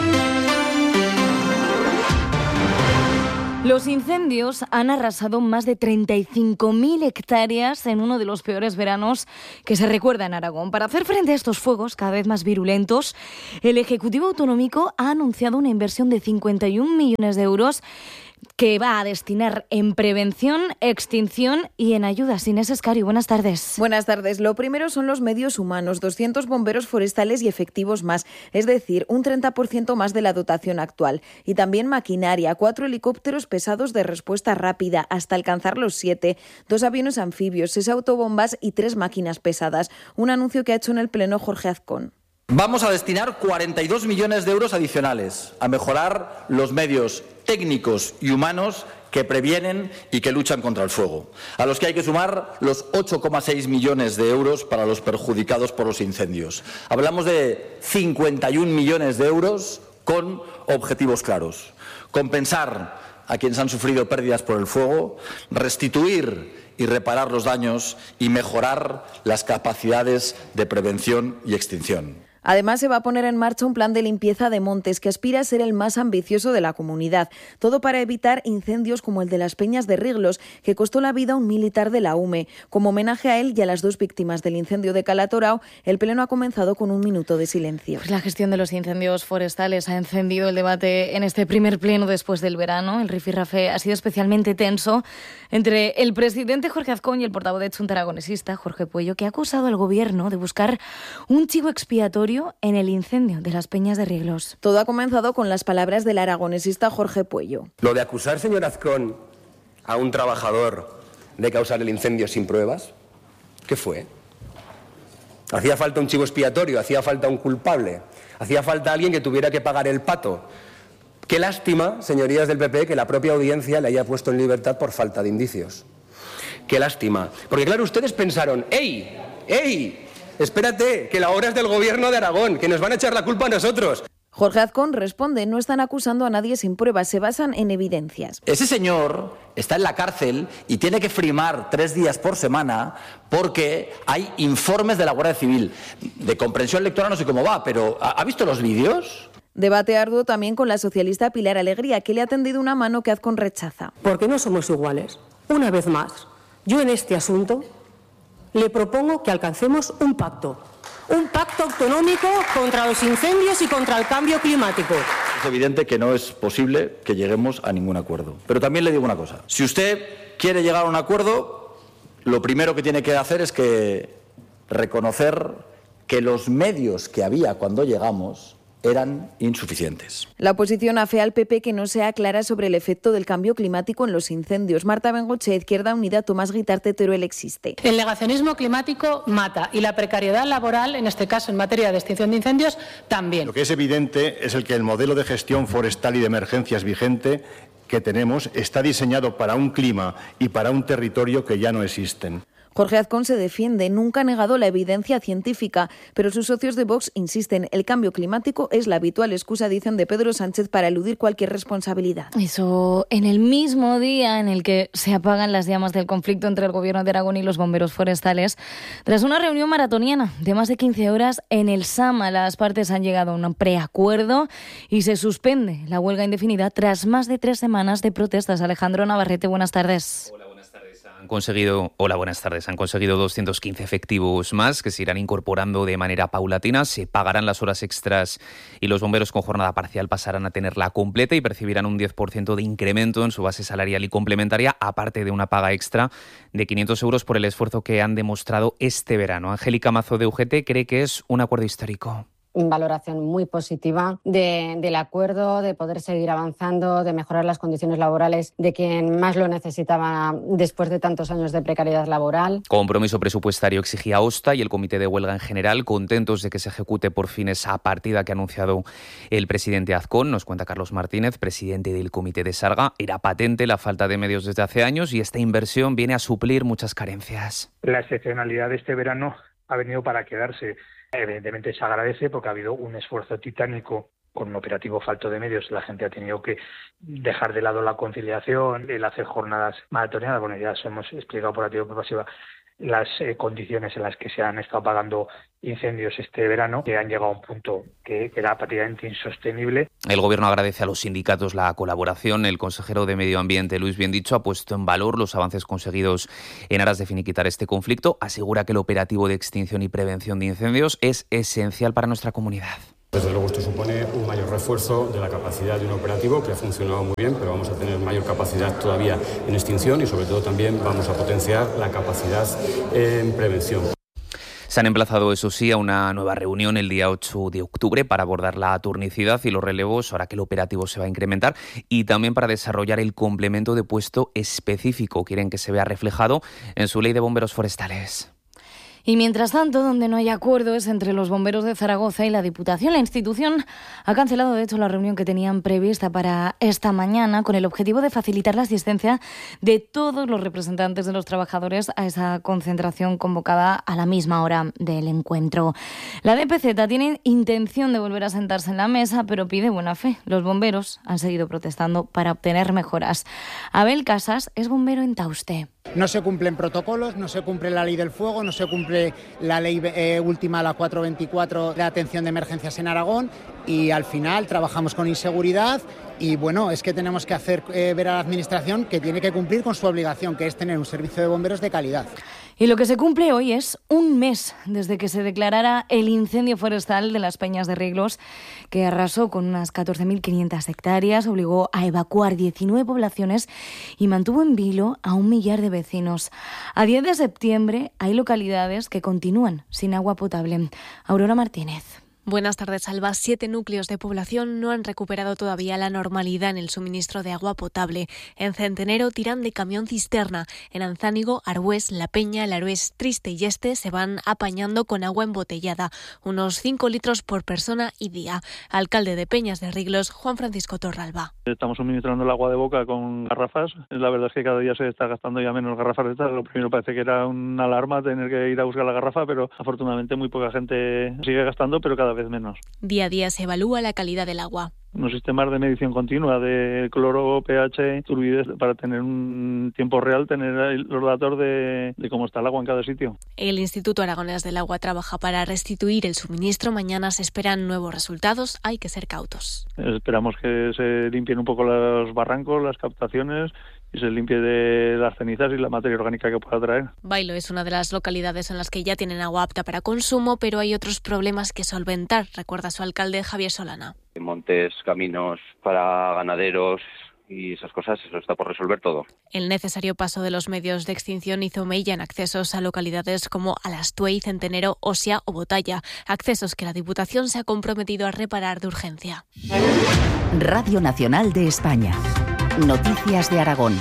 Los incendios han arrasado más de 35.000 hectáreas en uno de los peores veranos que se recuerda en Aragón. Para hacer frente a estos fuegos cada vez más virulentos, el Ejecutivo Autonómico ha anunciado una inversión de 51 millones de euros que va a destinar en prevención, extinción y en ayudas. Inés Escario, buenas tardes. Buenas tardes. Lo primero son los medios humanos, 200 bomberos forestales y efectivos más, es decir, un 30% más de la dotación actual. Y también maquinaria, 4 helicópteros pesados de respuesta rápida, hasta alcanzar los 7, 2 aviones anfibios, 6 autobombas y 3 máquinas pesadas. Un anuncio que ha hecho en el Pleno Jorge Azcón. Vamos a destinar 42 millones de euros adicionales a mejorar los medios técnicos y humanos que previenen y que luchan contra el fuego, a los que hay que sumar los 8,6 millones de euros para los perjudicados por los incendios. Hablamos de 51 millones de euros con objetivos claros. Compensar a quienes han sufrido pérdidas por el fuego, restituir y reparar los daños y mejorar las capacidades de prevención y extinción. Además, se va a poner en marcha un plan de limpieza de montes que aspira a ser el más ambicioso de la comunidad. Todo para evitar incendios como el de las Peñas de Riglos, que costó la vida a un militar de la UME. Como homenaje a él y a las 2 víctimas del incendio de Calatorao, el Pleno ha comenzado con un minuto de silencio. Pues la gestión de los incendios forestales ha encendido el debate en este primer pleno después del verano. El rifirrafe ha sido especialmente tenso entre el presidente Jorge Azcón y el portavoz de Chunta Aragonesista, Jorge Puello, que ha acusado al gobierno de buscar un chivo expiatorio en el incendio de las Peñas de Riglos. Todo ha comenzado con las palabras del aragonesista Jorge Puello. Lo de acusar, señor Azcón, a un trabajador de causar el incendio sin pruebas, ¿qué fue? ¿Hacía falta un chivo expiatorio? ¿Hacía falta un culpable? ¿Hacía falta alguien que tuviera que pagar el pato? Qué lástima, señorías del PP, que la propia audiencia le haya puesto en libertad por falta de indicios. Qué lástima. Porque claro, ustedes pensaron, ¡ey! Espérate, que la obra es del gobierno de Aragón, que nos van a echar la culpa a nosotros. Jorge Azcón responde, no están acusando a nadie sin pruebas, se basan en evidencias. Ese señor está en la cárcel y tiene que firmar 3 días por semana porque hay informes de la Guardia Civil. De comprensión lectora no sé cómo va, pero ¿ha visto los vídeos? Debate arduo también con la socialista Pilar Alegría, que le ha tendido una mano que Azcón rechaza. Porque no somos iguales. Una vez más, yo en este asunto le propongo que alcancemos un pacto autonómico contra los incendios y contra el cambio climático. Es evidente que no es posible que lleguemos a ningún acuerdo. Pero también le digo una cosa. Si usted quiere llegar a un acuerdo, lo primero que tiene que hacer es que reconocer que los medios que había cuando llegamos eran insuficientes. La oposición afea al PP que no sea clara sobre el efecto del cambio climático en los incendios. Marta Bengoche, Izquierda Unida, Tomás Guitarte, Teruel existe. El negacionismo climático mata y la precariedad laboral, en este caso en materia de extinción de incendios, también. Lo que es evidente es que el modelo de gestión forestal y de emergencias vigente que tenemos está diseñado para un clima y para un territorio que ya no existen. Jorge Azcón se defiende, nunca ha negado la evidencia científica, pero sus socios de Vox insisten, el cambio climático es la habitual excusa, dicen, de Pedro Sánchez para eludir cualquier responsabilidad. Eso en el mismo día en el que se apagan las llamas del conflicto entre el Gobierno de Aragón y los bomberos forestales, tras una reunión maratoniana de más de 15 horas en el Sama, las partes han llegado a un preacuerdo y se suspende la huelga indefinida tras más de 3 semanas de protestas. Alejandro Navarrete, buenas tardes. Buenas tardes. Han conseguido 215 efectivos más que se irán incorporando de manera paulatina. Se pagarán las horas extras y los bomberos con jornada parcial pasarán a tenerla completa y percibirán un 10% de incremento en su base salarial y complementaria, aparte de una paga extra de 500 euros por el esfuerzo que han demostrado este verano. Angélica Mazo de UGT cree que es un acuerdo histórico. valoración muy positiva del acuerdo, de poder seguir avanzando, de mejorar las condiciones laborales de quien más lo necesitaba después de tantos años de precariedad laboral. Compromiso presupuestario exigía OSTA y el Comité de Huelga en general, contentos de que se ejecute por fin esa partida que ha anunciado el presidente Azcón. Nos cuenta Carlos Martínez, presidente del Comité de Sarga. Era patente la falta de medios desde hace años y esta inversión viene a suplir muchas carencias. La excepcionalidad de este verano ha venido para quedarse. Evidentemente se agradece porque ha habido un esfuerzo titánico con un operativo falto de medios. La gente ha tenido que dejar de lado la conciliación, el hacer jornadas maratoneadas. Bueno, ya os hemos explicado por activa y por pasiva las condiciones en las que se han estado apagando incendios este verano, que han llegado a un punto que era prácticamente insostenible. El Gobierno agradece a los sindicatos la colaboración. El consejero de Medio Ambiente, Luis Biendicho, ha puesto en valor los avances conseguidos en aras de finiquitar este conflicto. Asegura que el operativo de extinción y prevención de incendios es esencial para nuestra comunidad. Desde luego esto supone un mayor refuerzo de la capacidad de un operativo que ha funcionado muy bien, pero vamos a tener mayor capacidad todavía en extinción y sobre todo también vamos a potenciar la capacidad en prevención. Se han emplazado, eso sí, a una nueva reunión el día 8 de octubre para abordar la turnicidad y los relevos, ahora que el operativo se va a incrementar, y también para desarrollar el complemento de puesto específico. Quieren que se vea reflejado en su ley de bomberos forestales. Y mientras tanto, donde no hay acuerdo es entre los bomberos de Zaragoza y la Diputación. La institución ha cancelado, de hecho, la reunión que tenían prevista para esta mañana con el objetivo de facilitar la asistencia de todos los representantes de los trabajadores a esa concentración convocada a la misma hora del encuentro. La DPZ tiene intención de volver a sentarse en la mesa, pero pide buena fe. Los bomberos han seguido protestando para obtener mejoras. Abel Casas es bombero en Tauste. No se cumplen protocolos, no se cumple la ley del fuego, no se cumple la ley última, la 424 de atención de emergencias en Aragón, y al final trabajamos con inseguridad y bueno, es que tenemos que hacer ver a la Administración que tiene que cumplir con su obligación, que es tener un servicio de bomberos de calidad. Y lo que se cumple hoy es un mes desde que se declarara el incendio forestal de las Peñas de Rieglos, que arrasó con unas 14.500 hectáreas, obligó a evacuar 19 poblaciones y mantuvo en vilo a 1 millar de vecinos. A 10 de septiembre hay localidades que continúan sin agua potable. Aurora Martínez. Buenas tardes, Alba. 7 núcleos de población no han recuperado todavía la normalidad en el suministro de agua potable. En Centenero tiran de camión cisterna. En Anzánigo, Arbués, La Peña, Larués, Triste y Este se van apañando con agua embotellada, unos 5 litros por persona y día. Alcalde de Peñas de Rieglos, Juan Francisco Torralba. Estamos suministrando el agua de boca con garrafas. La verdad es que cada día se está gastando ya menos garrafas de estas. Lo primero parece que era una alarma tener que ir a buscar la garrafa, pero afortunadamente muy poca gente sigue gastando, pero cada vez menos. Día a día se evalúa la calidad del agua. Unos sistemas de medición continua de cloro, pH, turbidez, para tener un tiempo real, tener los datos de cómo está el agua en cada sitio. El Instituto Aragonés del Agua trabaja para restituir el suministro. Mañana se esperan nuevos resultados. Hay que ser cautos. Esperamos que se limpien un poco los barrancos, las captaciones, y se limpie de las cenizas y la materia orgánica que pueda traer. Bailo es una de las localidades en las que ya tienen agua apta para consumo, pero hay otros problemas que solventar, recuerda su alcalde Javier Solana. Montes, caminos para ganaderos y esas cosas, eso está por resolver todo. El necesario paso de los medios de extinción hizo mella en accesos a localidades como Alastuey, Centenero, Osia o Botalla, accesos que la Diputación se ha comprometido a reparar de urgencia. Radio Nacional de España. Noticias de Aragón.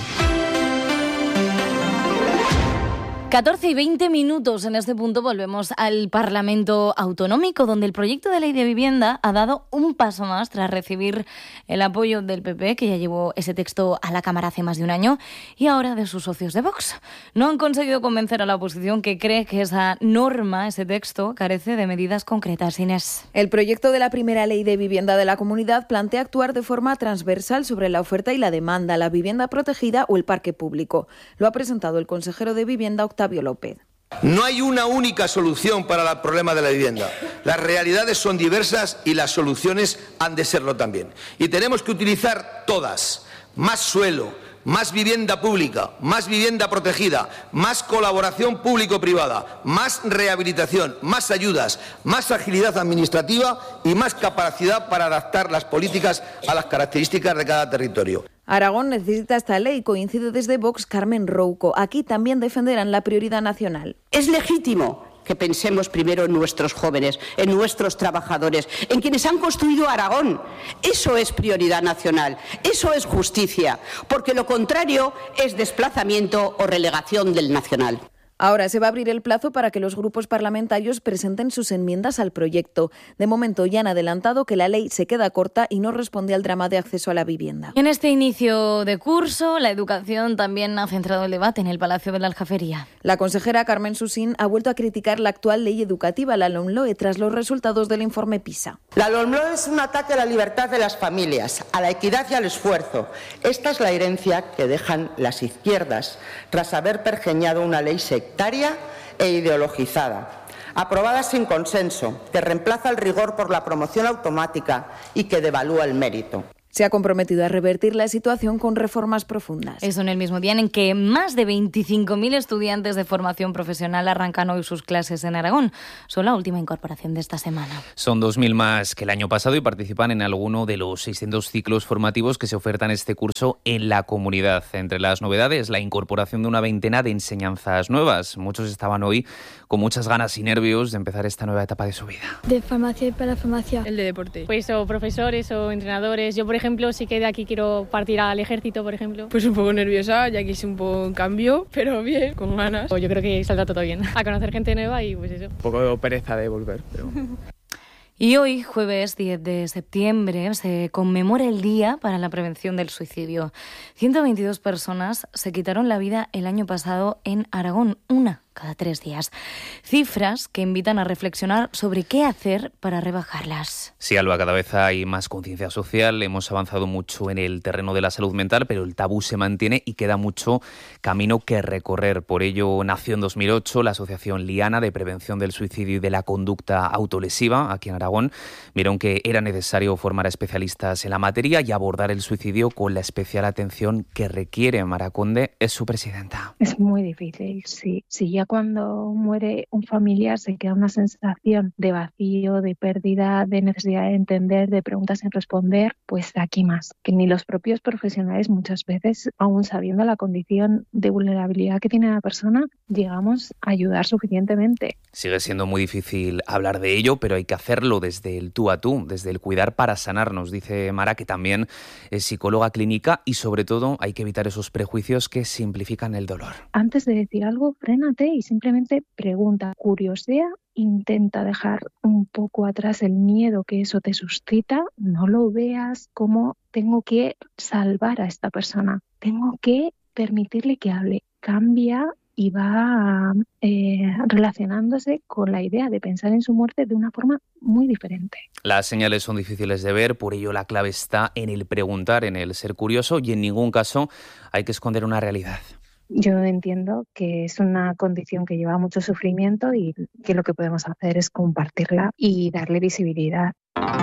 14 y 20 minutos. En este punto volvemos al Parlamento Autonómico, donde el proyecto de ley de vivienda ha dado un paso más tras recibir el apoyo del PP, que ya llevó ese texto a la Cámara hace más de un año, y ahora de sus socios de Vox. No han conseguido convencer a la oposición, que cree que esa norma, ese texto, carece de medidas concretas. Inés. El proyecto de la primera ley de vivienda de la comunidad plantea actuar de forma transversal sobre la oferta y la demanda, la vivienda protegida o el parque público. Lo ha presentado el consejero de Vivienda, Octavio López. No hay una única solución para el problema de la vivienda. Las realidades son diversas y las soluciones han de serlo también. Y tenemos que utilizar todas. Más suelo, más vivienda pública, más vivienda protegida, más colaboración público-privada, más rehabilitación, más ayudas, más agilidad administrativa y más capacidad para adaptar las políticas a las características de cada territorio. Aragón necesita esta ley, coincide desde Vox Carmen Rouco. Aquí también defenderán la prioridad nacional. Es legítimo que pensemos primero en nuestros jóvenes, en nuestros trabajadores, en quienes han construido Aragón. Eso es prioridad nacional, eso es justicia, porque lo contrario es desplazamiento o relegación del nacional. Ahora se va a abrir el plazo para que los grupos parlamentarios presenten sus enmiendas al proyecto. De momento ya han adelantado que la ley se queda corta y no responde al drama de acceso a la vivienda. En este inicio de curso, la educación también ha centrado el debate en el Palacio de la Aljafería. La consejera Carmen Susín ha vuelto a criticar la actual ley educativa, la LOMLOE, tras los resultados del informe PISA. La LOMLOE es un ataque a la libertad de las familias, a la equidad y al esfuerzo. Esta es la herencia que dejan las izquierdas tras haber pergeñado una ley sectaria e ideologizada, aprobada sin consenso, que reemplaza el rigor por la promoción automática y que devalúa el mérito. Se ha comprometido a revertir la situación con reformas profundas. Eso en el mismo día en que más de 25.000 estudiantes de formación profesional arrancan hoy sus clases en Aragón. Son la última incorporación de esta semana. Son 2.000 más que el año pasado y participan en alguno de los 600 ciclos formativos que se ofertan este curso en la comunidad. Entre las novedades, la incorporación de una veintena de enseñanzas nuevas. Muchos estaban hoy con muchas ganas y nervios de empezar esta nueva etapa de su vida. De farmacia y para farmacia. El de deporte. Pues o profesores o entrenadores. Yo, por ejemplo, sí que de aquí quiero partir al ejército, por ejemplo. Pues un poco nerviosa, ya que es un poco un cambio, pero bien, con ganas. Yo creo que saldrá todo bien. A conocer gente nueva y pues eso. Un poco de pereza de volver, pero... Y hoy, jueves 10 de septiembre, se conmemora el Día para la Prevención del Suicidio. 122 personas se quitaron la vida el año pasado en Aragón, una cada 3 días. Cifras que invitan a reflexionar sobre qué hacer para rebajarlas. Sí, Alba, cada vez hay más conciencia social. Hemos avanzado mucho en el terreno de la salud mental, pero el tabú se mantiene y queda mucho camino que recorrer. Por ello nació en 2008 la Asociación Liana de Prevención del Suicidio y de la Conducta Autolesiva, aquí en Aragón. Vieron que era necesario formar a especialistas en la materia y abordar el suicidio con la especial atención que requiere. Mara Conde es su presidenta. Es muy difícil, sí. Si ya cuando muere un familiar se queda una sensación de vacío, de pérdida, de necesidad de entender, de preguntas sin responder, pues aquí más. Que ni los propios profesionales muchas veces, aún sabiendo la condición de vulnerabilidad que tiene la persona, llegamos a ayudar suficientemente. Sigue siendo muy difícil hablar de ello, pero hay que hacerlo desde el tú a tú, desde el cuidar para sanarnos. Dice Mara, que también es psicóloga clínica y sobre todo hay que evitar esos prejuicios que simplifican el dolor. Antes de decir algo, frénate y simplemente pregunta, curiosea, intenta dejar un poco atrás el miedo que eso te suscita, no lo veas como tengo que salvar a esta persona, tengo que permitirle que hable, cambia y va relacionándose con la idea de pensar en su muerte de una forma muy diferente. Las señales son difíciles de ver, por ello la clave está en el preguntar, en el ser curioso y en ningún caso hay que esconder una realidad. Yo entiendo que es una condición que lleva mucho sufrimiento y que lo que podemos hacer es compartirla y darle visibilidad.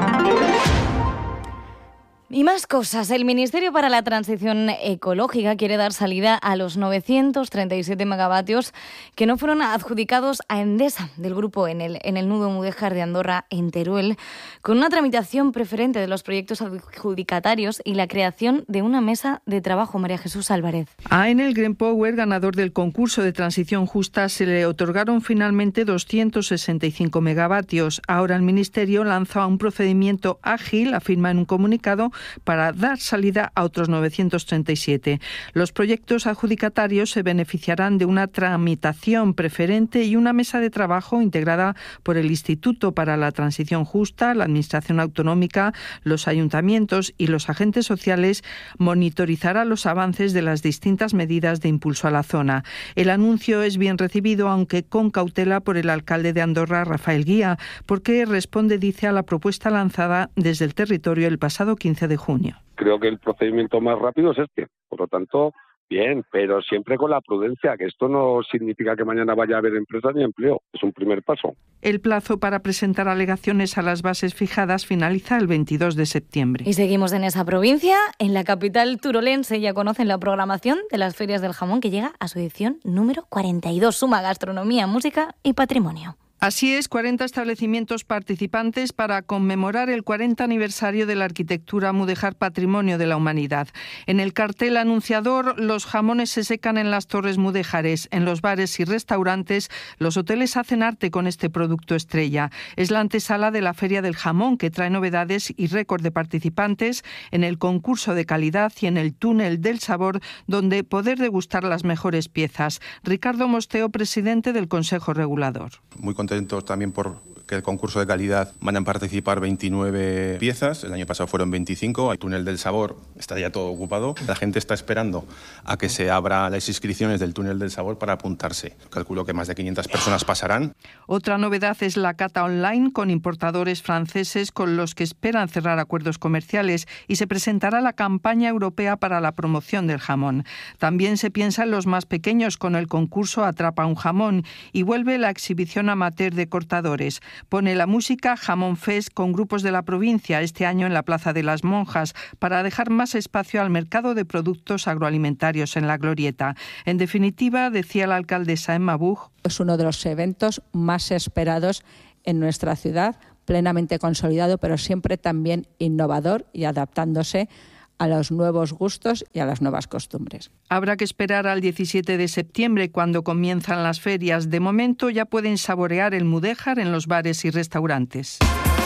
Y más cosas. El Ministerio para la Transición Ecológica quiere dar salida a los 937 megavatios que no fueron adjudicados a Endesa, del grupo en el nudo Mudéjar de Andorra, en Teruel, con una tramitación preferente de los proyectos adjudicatarios y la creación de una mesa de trabajo. María Jesús Álvarez. A Enel Green Power, ganador del concurso de transición justa, se le otorgaron finalmente 265 megavatios. Ahora el Ministerio lanza un procedimiento ágil, afirma en un comunicado, para dar salida a otros 937. Los proyectos adjudicatarios se beneficiarán de una tramitación preferente y una mesa de trabajo integrada por el Instituto para la Transición Justa, la Administración Autonómica, los ayuntamientos y los agentes sociales monitorizará los avances de las distintas medidas de impulso a la zona. El anuncio es bien recibido, aunque con cautela, por el alcalde de Andorra, Rafael Guía, porque responde, dice, a la propuesta lanzada desde el territorio el pasado 15 de junio. Creo que el procedimiento más rápido es este. Por lo tanto, bien, pero siempre con la prudencia, que esto no significa que mañana vaya a haber empresas ni empleo. Es un primer paso. El plazo para presentar alegaciones a las bases fijadas finaliza el 22 de septiembre. Y seguimos en esa provincia. En la capital turolense ya conocen la programación de las Ferias del Jamón, que llega a su edición número 42. Suma gastronomía, música y patrimonio. Así es, 40 establecimientos participantes para conmemorar el 40 aniversario de la arquitectura mudéjar Patrimonio de la Humanidad. En el cartel anunciador, los jamones se secan en las torres mudéjares. En los bares y restaurantes, los hoteles hacen arte con este producto estrella. Es la antesala de la Feria del Jamón, que trae novedades y récord de participantes en el concurso de calidad y en el túnel del sabor, donde poder degustar las mejores piezas. Ricardo Mosteo, presidente del Consejo Regulador. Muy contentos también por que el concurso de calidad van a participar 29 piezas, el año pasado fueron 25, el túnel del sabor está ya todo ocupado, la gente está esperando a que se abra las inscripciones del túnel del sabor para apuntarse. Calculo que más de 500 personas pasarán. Otra novedad es la cata online con importadores franceses con los que esperan cerrar acuerdos comerciales y se presentará la campaña europea para la promoción del jamón. También se piensa en los más pequeños con el concurso Atrapa un jamón y vuelve la exhibición amateur de cortadores. Pone la música Jamón Fest con grupos de la provincia este año en la Plaza de las Monjas para dejar más espacio al mercado de productos agroalimentarios en la Glorieta. En definitiva, decía la alcaldesa Emma Buch, es uno de los eventos más esperados en nuestra ciudad, plenamente consolidado, pero siempre también innovador y adaptándose a los nuevos gustos y a las nuevas costumbres. Habrá que esperar al 17 de septiembre, cuando comienzan las ferias. De momento ya pueden saborear el mudéjar en los bares y restaurantes.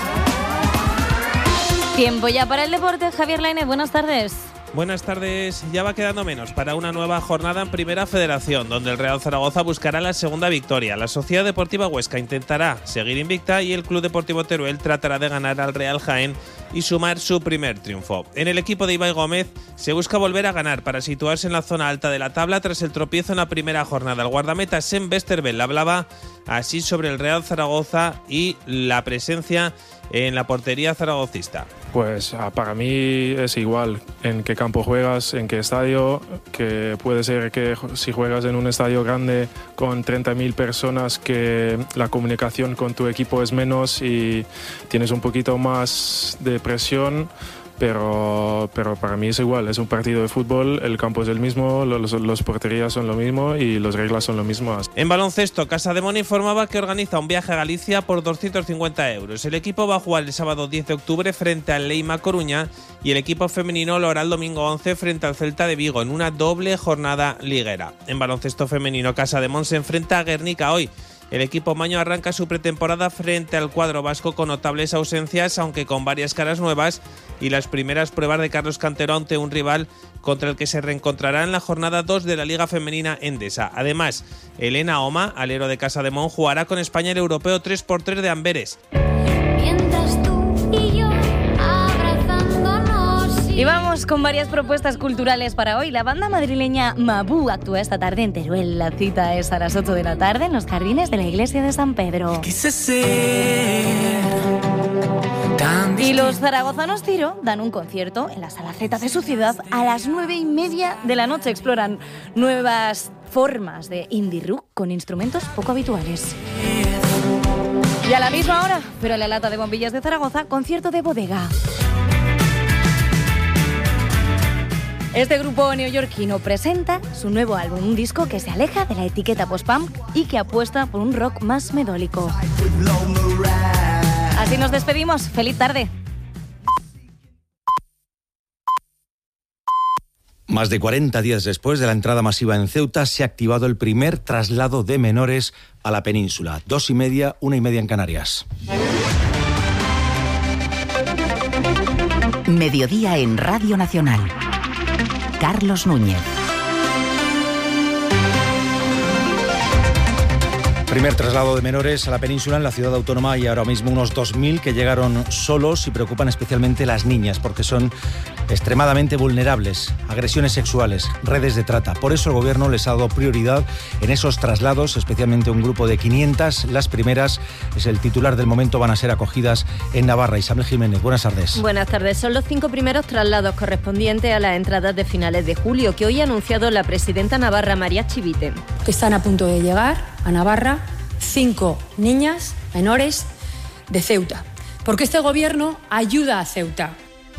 Tiempo ya para el deporte. Javier Lainez, buenas tardes. Buenas tardes. Ya va quedando menos para una nueva jornada en Primera Federación, donde el Real Zaragoza buscará la segunda victoria. La Sociedad Deportiva Huesca intentará seguir invicta y el Club Deportivo Teruel tratará de ganar al Real Jaén y sumar su primer triunfo. En el equipo de Ibai Gómez se busca volver a ganar para situarse en la zona alta de la tabla tras el tropiezo en la primera jornada. El guardameta Sem Westerveld hablaba así sobre el Real Zaragoza y la presencia en la portería zaragocista. Pues para mí es igual en qué campo juegas, en qué estadio, que puede ser que si juegas en un estadio grande con 30.000 personas que la comunicación con tu equipo es menos y tienes un poquito más de presión, pero para mí es igual, es un partido de fútbol, el campo es el mismo, los porterías son lo mismo y las reglas son lo mismo. En baloncesto, Casademón informaba que organiza un viaje a Galicia por 250 euros. El equipo va a jugar el sábado 10 de octubre frente al Leima Coruña y el equipo femenino lo hará el domingo 11 frente al Celta de Vigo en una doble jornada liguera. En baloncesto femenino, Casademón se enfrenta a Guernica hoy. El equipo maño arranca su pretemporada frente al cuadro vasco con notables ausencias, aunque con varias caras nuevas, y las primeras pruebas de Carlos Cantero ante un rival contra el que se reencontrará en la jornada 2 de la Liga Femenina Endesa. Además, Elena Oma, alero de Casademón, jugará con España el europeo 3x3 de Amberes. Y vamos con varias propuestas culturales para hoy. La banda madrileña Mabú actúa esta tarde en Teruel. La cita es a las 8 de la tarde en los jardines de la iglesia de San Pedro. Y los zaragozanos Tiro dan un concierto en la Sala Z de su ciudad a las 9:30 de la noche. Exploran nuevas formas de indie rock con instrumentos poco habituales. Y a la misma hora, pero en la Lata de Bombillas de Zaragoza, concierto de Bodega. Este grupo neoyorquino presenta su nuevo álbum, un disco que se aleja de la etiqueta post-punk y que apuesta por un rock más medólico. Así nos despedimos. ¡Feliz tarde! Más de 40 días después de la entrada masiva en Ceuta, se ha activado el primer traslado de menores a la península. 2:30, 1:30 en Canarias. Mediodía en Radio Nacional. Carlos Núñez. Primer traslado de menores a la península en la ciudad autónoma y ahora mismo unos 2.000 que llegaron solos y preocupan especialmente las niñas porque son extremadamente vulnerables, agresiones sexuales, redes de trata. Por eso el gobierno les ha dado prioridad en esos traslados, especialmente un grupo de 500. Las primeras, es el titular del momento, van a ser acogidas en Navarra. Isabel Jiménez, buenas tardes. Buenas tardes. Son los 5 primeros traslados correspondientes a las entradas de finales de julio que hoy ha anunciado la presidenta navarra María Chivite. Que están a punto de llegar a Navarra 5 niñas menores de Ceuta, porque este gobierno ayuda a Ceuta.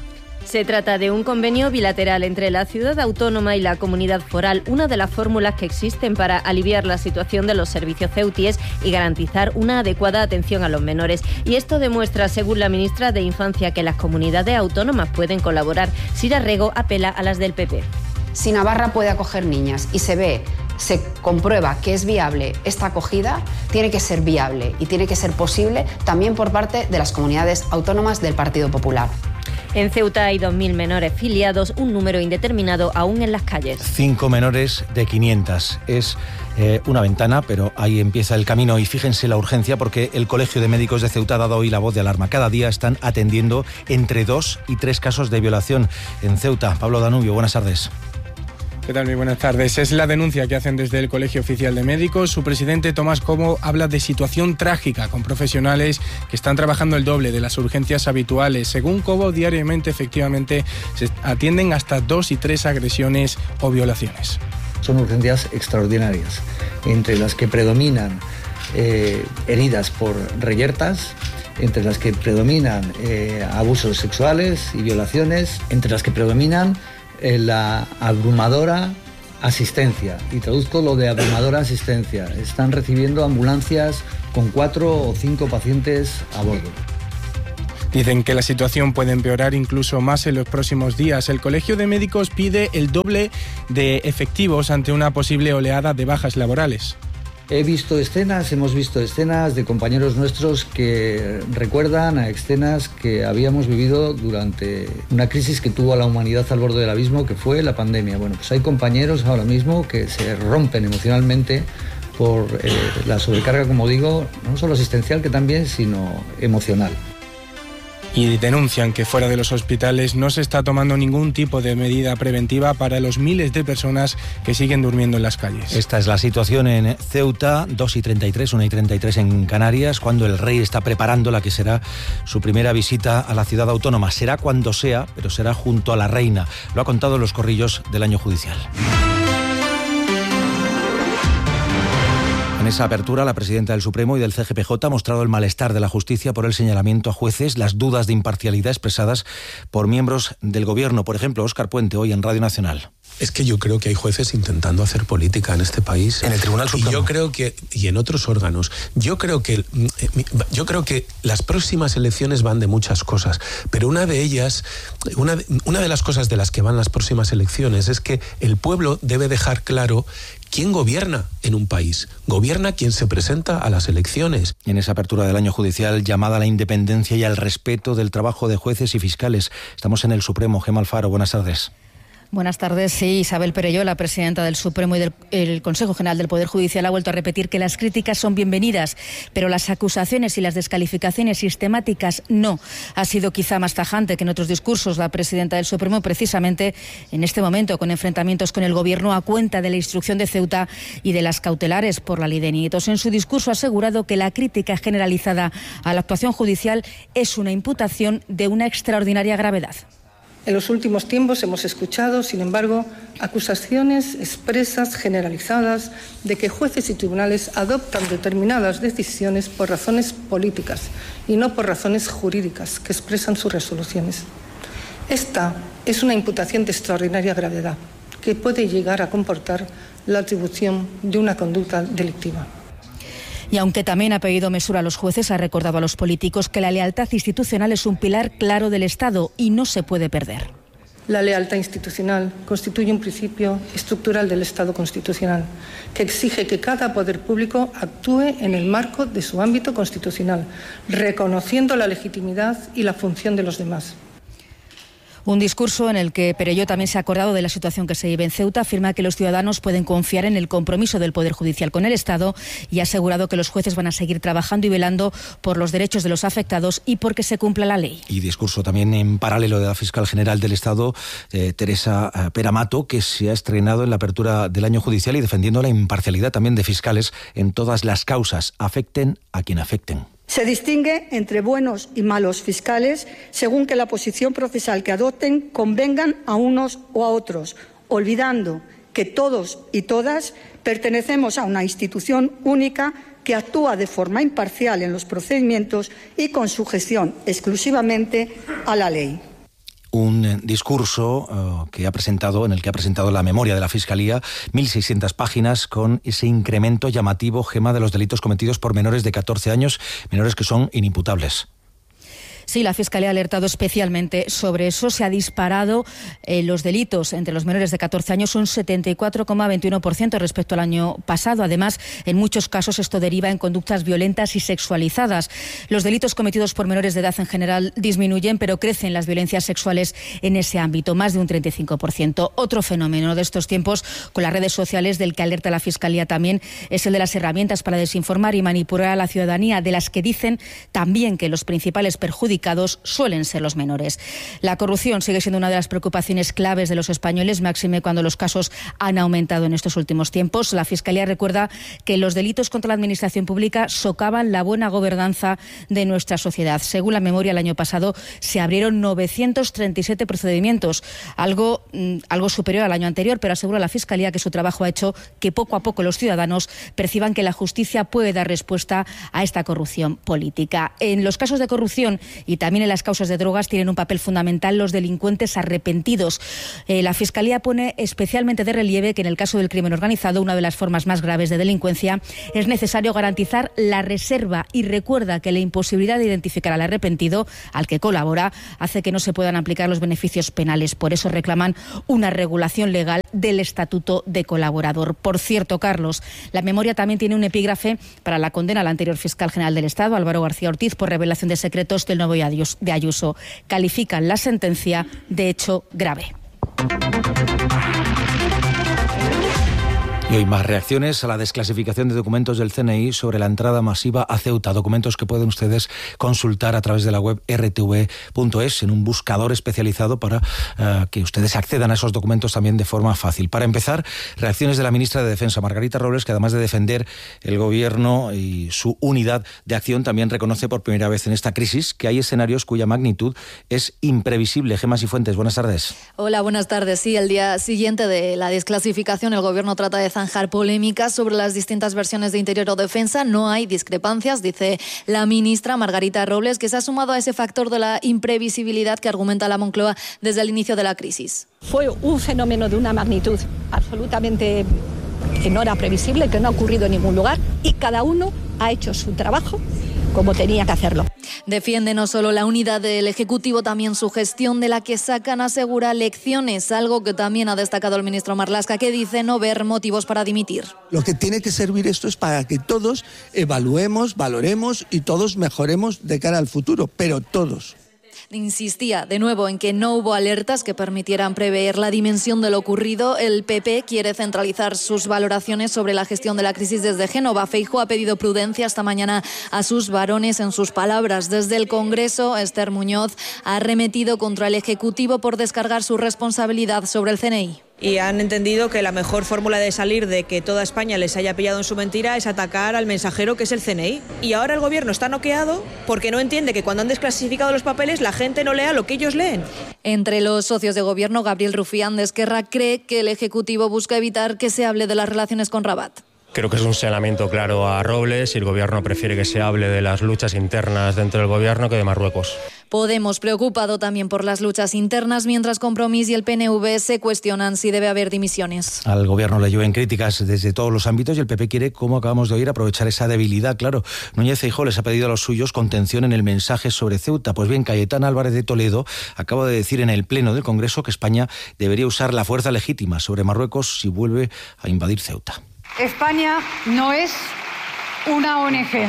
Se trata de un convenio bilateral entre la ciudad autónoma y la comunidad foral, una de las fórmulas que existen para aliviar la situación de los servicios ceutíes y garantizar una adecuada atención a los menores. Y esto demuestra, según la ministra de Infancia, que las comunidades autónomas pueden colaborar. Sira Rego apela a las del PP. Si Navarra puede acoger niñas y se comprueba que es viable esta acogida, tiene que ser viable y tiene que ser posible también por parte de las comunidades autónomas del Partido Popular. En Ceuta hay 2.000 menores filiados, un número indeterminado aún en las calles. 5 menores de 500. Es una ventana, pero ahí empieza el camino. Y fíjense la urgencia, porque el Colegio de Médicos de Ceuta ha dado hoy la voz de alarma. Cada día están atendiendo entre 2 y 3 casos de violación en Ceuta. Pablo Danubio, buenas tardes. ¿Qué tal? Muy buenas tardes. Es la denuncia que hacen desde el Colegio Oficial de Médicos. Su presidente, Tomás Cobo, habla de situación trágica con profesionales que están trabajando el doble de las urgencias habituales. Según Cobo, diariamente, efectivamente, se atienden hasta 2 y 3 agresiones o violaciones. Son urgencias extraordinarias, entre las que predominan heridas por reyertas, entre las que predominan abusos sexuales y violaciones, entre las que predominan la abrumadora asistencia. Y traduzco lo de abrumadora asistencia. Están recibiendo ambulancias con 4 o 5 pacientes a bordo. Dicen que la situación puede empeorar incluso más en los próximos días. El Colegio de Médicos pide el doble de efectivos ante una posible oleada de bajas laborales. Hemos visto escenas de compañeros nuestros que recuerdan a escenas que habíamos vivido durante una crisis que tuvo a la humanidad al borde del abismo, que fue la pandemia. Bueno, pues hay compañeros ahora mismo que se rompen emocionalmente por la sobrecarga, como digo, no solo asistencial que también, sino emocional. Y denuncian que fuera de los hospitales no se está tomando ningún tipo de medida preventiva para los miles de personas que siguen durmiendo en las calles. Esta es la situación en Ceuta, 2:33, 1:33 en Canarias, cuando el rey está preparando la que será su primera visita a la ciudad autónoma. Será cuando sea, pero será junto a la reina. Lo ha contado en los corrillos del año judicial. En esa apertura, la presidenta del Supremo y del CGPJ ha mostrado el malestar de la justicia por el señalamiento a jueces, las dudas de imparcialidad expresadas por miembros del Gobierno. Por ejemplo, Óscar Puente, hoy en Radio Nacional. Es que yo creo que hay jueces intentando hacer política en este país. En el Tribunal Supremo. Y yo creo que, y en otros órganos, yo creo que las próximas elecciones van de muchas cosas, pero una de ellas, una de las cosas de las que van las próximas elecciones es que el pueblo debe dejar claro ¿quién gobierna en un país? Gobierna quien se presenta a las elecciones. En esa apertura del año judicial, llamada a la independencia y al respeto del trabajo de jueces y fiscales. Estamos en el Supremo. Gemma Alfaro, buenas tardes. Buenas tardes. Sí, Isabel Perelló, la presidenta del Supremo y del Consejo General del Poder Judicial, ha vuelto a repetir que las críticas son bienvenidas, pero las acusaciones y las descalificaciones sistemáticas no. Ha sido quizá más tajante que en otros discursos la presidenta del Supremo, precisamente en este momento, con enfrentamientos con el Gobierno a cuenta de la instrucción de Ceuta y de las cautelares por la ley de nietos. En su discurso ha asegurado que la crítica generalizada a la actuación judicial es una imputación de una extraordinaria gravedad. En los últimos tiempos hemos escuchado, sin embargo, acusaciones expresas, generalizadas, de que jueces y tribunales adoptan determinadas decisiones por razones políticas y no por razones jurídicas que expresan sus resoluciones. Esta es una imputación de extraordinaria gravedad que puede llegar a comportar la atribución de una conducta delictiva. Y aunque también ha pedido mesura a los jueces, ha recordado a los políticos que la lealtad institucional es un pilar claro del Estado y no se puede perder. La lealtad institucional constituye un principio estructural del Estado constitucional que exige que cada poder público actúe en el marco de su ámbito constitucional, reconociendo la legitimidad y la función de los demás. Un discurso en el que Perelló también se ha acordado de la situación que se vive en Ceuta, afirma que los ciudadanos pueden confiar en el compromiso del Poder Judicial con el Estado y ha asegurado que los jueces van a seguir trabajando y velando por los derechos de los afectados y porque se cumpla la ley. Y discurso también en paralelo de la fiscal general del Estado, Teresa Peramato, que se ha estrenado en la apertura del año judicial y defendiendo la imparcialidad también de fiscales en todas las causas, afecten a quien afecten. Se distingue entre buenos y malos fiscales según que la posición procesal que adopten convengan a unos o a otros, olvidando que todos y todas pertenecemos a una institución única que actúa de forma imparcial en los procedimientos y con sujeción exclusivamente a la ley. un discurso en el que ha presentado la memoria de la Fiscalía, 1.600 páginas, con ese incremento llamativo, Gema, de los delitos cometidos por menores de 14 años, menores que son inimputables. Sí, la Fiscalía ha alertado especialmente sobre eso. Se ha disparado los delitos entre los menores de 14 años un 74,21% respecto al año pasado. Además, en muchos casos esto deriva en conductas violentas y sexualizadas. Los delitos cometidos por menores de edad en general disminuyen, pero crecen las violencias sexuales en ese ámbito, más de un 35%. Otro fenómeno de estos tiempos con las redes sociales del que alerta la Fiscalía también es el de las herramientas para desinformar y manipular a la ciudadanía, de las que dicen también que los principales perjudicados suelen ser los menores. La corrupción sigue siendo una de las preocupaciones claves de los españoles, máxime cuando los casos han aumentado en estos últimos tiempos. La Fiscalía recuerda que los delitos contra la administración pública socavan la buena gobernanza de nuestra sociedad. Según la memoria, el año pasado se abrieron 937 procedimientos, algo superior al año anterior, pero asegura la Fiscalía que su trabajo ha hecho que poco a poco los ciudadanos perciban que la justicia puede dar respuesta a esta corrupción política. En los casos de corrupción y también en las causas de drogas tienen un papel fundamental los delincuentes arrepentidos. La Fiscalía pone especialmente de relieve que en el caso del crimen organizado, una de las formas más graves de delincuencia, es necesario garantizar la reserva, y recuerda que la imposibilidad de identificar al arrepentido, al que colabora, hace que no se puedan aplicar los beneficios penales. Por eso reclaman una regulación legal del estatuto de colaborador. Por cierto, Carlos, la memoria también tiene un epígrafe para la condena al anterior fiscal general del Estado, Álvaro García Ortiz, por revelación de secretos del nuevo de Ayuso. Califican la sentencia de hecho grave. Y hoy más reacciones a la desclasificación de documentos del CNI sobre la entrada masiva a Ceuta. Documentos que pueden ustedes consultar a través de la web rtv.es en un buscador especializado para que ustedes accedan a esos documentos también de forma fácil. Para empezar, reacciones de la ministra de Defensa, Margarita Robles, que además de defender el gobierno y su unidad de acción, también reconoce por primera vez en esta crisis que hay escenarios cuya magnitud es imprevisible. Gemma Sifuentes, buenas tardes. Hola, buenas tardes. Sí, el día siguiente de la desclasificación, el gobierno trata de zanjar polémicas sobre las distintas versiones de Interior o Defensa. No hay discrepancias, dice la ministra Margarita Robles, que se ha sumado a ese factor de la imprevisibilidad que argumenta la Moncloa desde el inicio de la crisis. Fue un fenómeno de una magnitud absolutamente que no era previsible, que no ha ocurrido en ningún lugar, y cada uno ha hecho su trabajo como tenía que hacerlo. Defiende no solo la unidad del Ejecutivo, también su gestión, de la que sacan, asegura, lecciones, algo que también ha destacado el ministro Marlaska, que dice no ver motivos para dimitir. Lo que tiene que servir esto es para que todos evaluemos, valoremos y todos mejoremos de cara al futuro, pero todos. Insistía de nuevo en que no hubo alertas que permitieran prever la dimensión de lo ocurrido. El PP quiere centralizar sus valoraciones sobre la gestión de la crisis desde Génova. Feijóo ha pedido prudencia esta mañana a sus varones en sus palabras. Desde el Congreso, Esther Muñoz ha arremetido contra el Ejecutivo por descargar su responsabilidad sobre el CNI. Y han entendido que la mejor fórmula de salir de que toda España les haya pillado en su mentira es atacar al mensajero, que es el CNI. Y ahora el gobierno está noqueado porque no entiende que cuando han desclasificado los papeles la gente no lea lo que ellos leen. Entre los socios de gobierno, Gabriel Rufián de Esquerra cree que el Ejecutivo busca evitar que se hable de las relaciones con Rabat. Creo que es un señalamiento claro a Robles, y el gobierno prefiere que se hable de las luchas internas dentro del gobierno que de Marruecos. Podemos, preocupado también por las luchas internas, mientras Compromís y el PNV se cuestionan si debe haber dimisiones. Al gobierno le llueven críticas desde todos los ámbitos y el PP quiere, como acabamos de oír, aprovechar esa debilidad. Claro, Núñez Feijóo les ha pedido a los suyos contención en el mensaje sobre Ceuta. Pues bien, Cayetana Álvarez de Toledo acaba de decir en el Pleno del Congreso que España debería usar la fuerza legítima sobre Marruecos si vuelve a invadir Ceuta. España no es una ONG,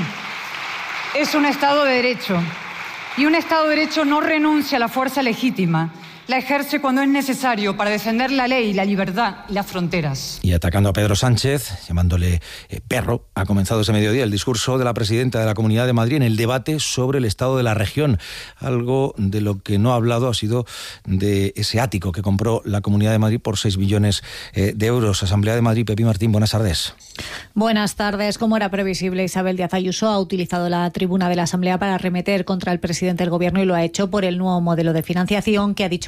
es un Estado de Derecho. Y un Estado de Derecho no renuncia a la fuerza legítima. La ejerce cuando es necesario para defender la ley, la libertad y las fronteras. Y atacando a Pedro Sánchez, llamándole perro, ha comenzado ese mediodía el discurso de la presidenta de la Comunidad de Madrid en el debate sobre el estado de la región. Algo de lo que no ha hablado ha sido de ese ático que compró la Comunidad de Madrid por 6 millones de euros. Asamblea de Madrid, Pepi Martín, buenas tardes. Buenas tardes. Como era previsible, Isabel Díaz Ayuso ha utilizado la tribuna de la Asamblea para arremeter contra el presidente del Gobierno, y lo ha hecho por el nuevo modelo de financiación que ha dicho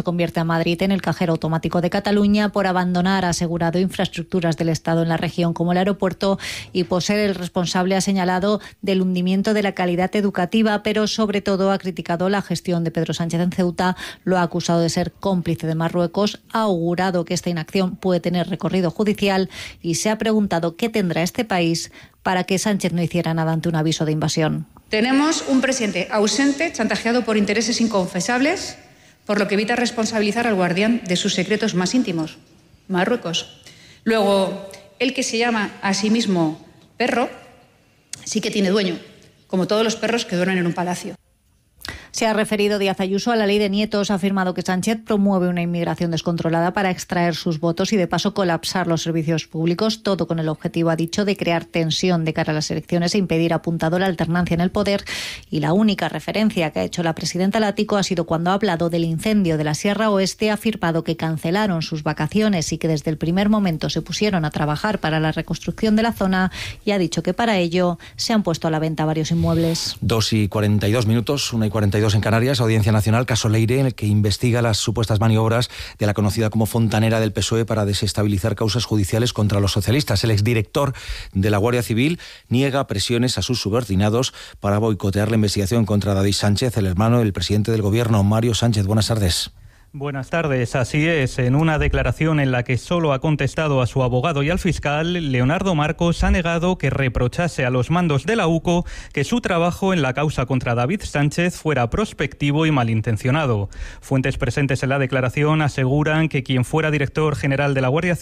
convierte a Madrid en el cajero automático de Cataluña por abandonar, ha asegurado, infraestructuras del Estado en la región como el aeropuerto y por ser el responsable, ha señalado, del hundimiento de la calidad educativa, pero sobre todo ha criticado la gestión de Pedro Sánchez en Ceuta, lo ha acusado de ser cómplice de Marruecos, ha augurado que esta inacción puede tener recorrido judicial y se ha preguntado qué tendrá este país para que Sánchez no hiciera nada ante un aviso de invasión. Tenemos un presidente ausente, chantajeado por intereses inconfesables, por lo que evita responsabilizar al guardián de sus secretos más íntimos, Marruecos. Luego, el que se llama a sí mismo perro, sí que tiene dueño, como todos los perros que duermen en un palacio. Se ha referido Díaz Ayuso a la ley de nietos, ha afirmado que Sánchez promueve una inmigración descontrolada para extraer sus votos y de paso colapsar los servicios públicos, todo con el objetivo, ha dicho, de crear tensión de cara a las elecciones e impedir, ha apuntado, la alternancia en el poder. Y la única referencia que ha hecho la presidenta al ático ha sido cuando ha hablado del incendio de la Sierra Oeste, ha afirmado que cancelaron sus vacaciones y que desde el primer momento se pusieron a trabajar para la reconstrucción de la zona y ha dicho que para ello se han puesto a la venta varios inmuebles. 2:42, 1:42 en Canarias. Audiencia Nacional, caso Leire, en el que investiga las supuestas maniobras de la conocida como fontanera del PSOE para desestabilizar causas judiciales contra los socialistas. El exdirector de la Guardia Civil niega presiones a sus subordinados para boicotear la investigación contra David Sánchez, el hermano del presidente del Gobierno, Mario Sánchez. Buenas tardes. Buenas tardes, así es. En una declaración en la que solo ha contestado a su abogado y al fiscal, Leonardo Marcos ha negado que reprochase a los mandos de la UCO que su trabajo en la causa contra David Sánchez fuera prospectivo y malintencionado. Fuentes presentes en la declaración aseguran que quien fuera director general de la Guardia Civil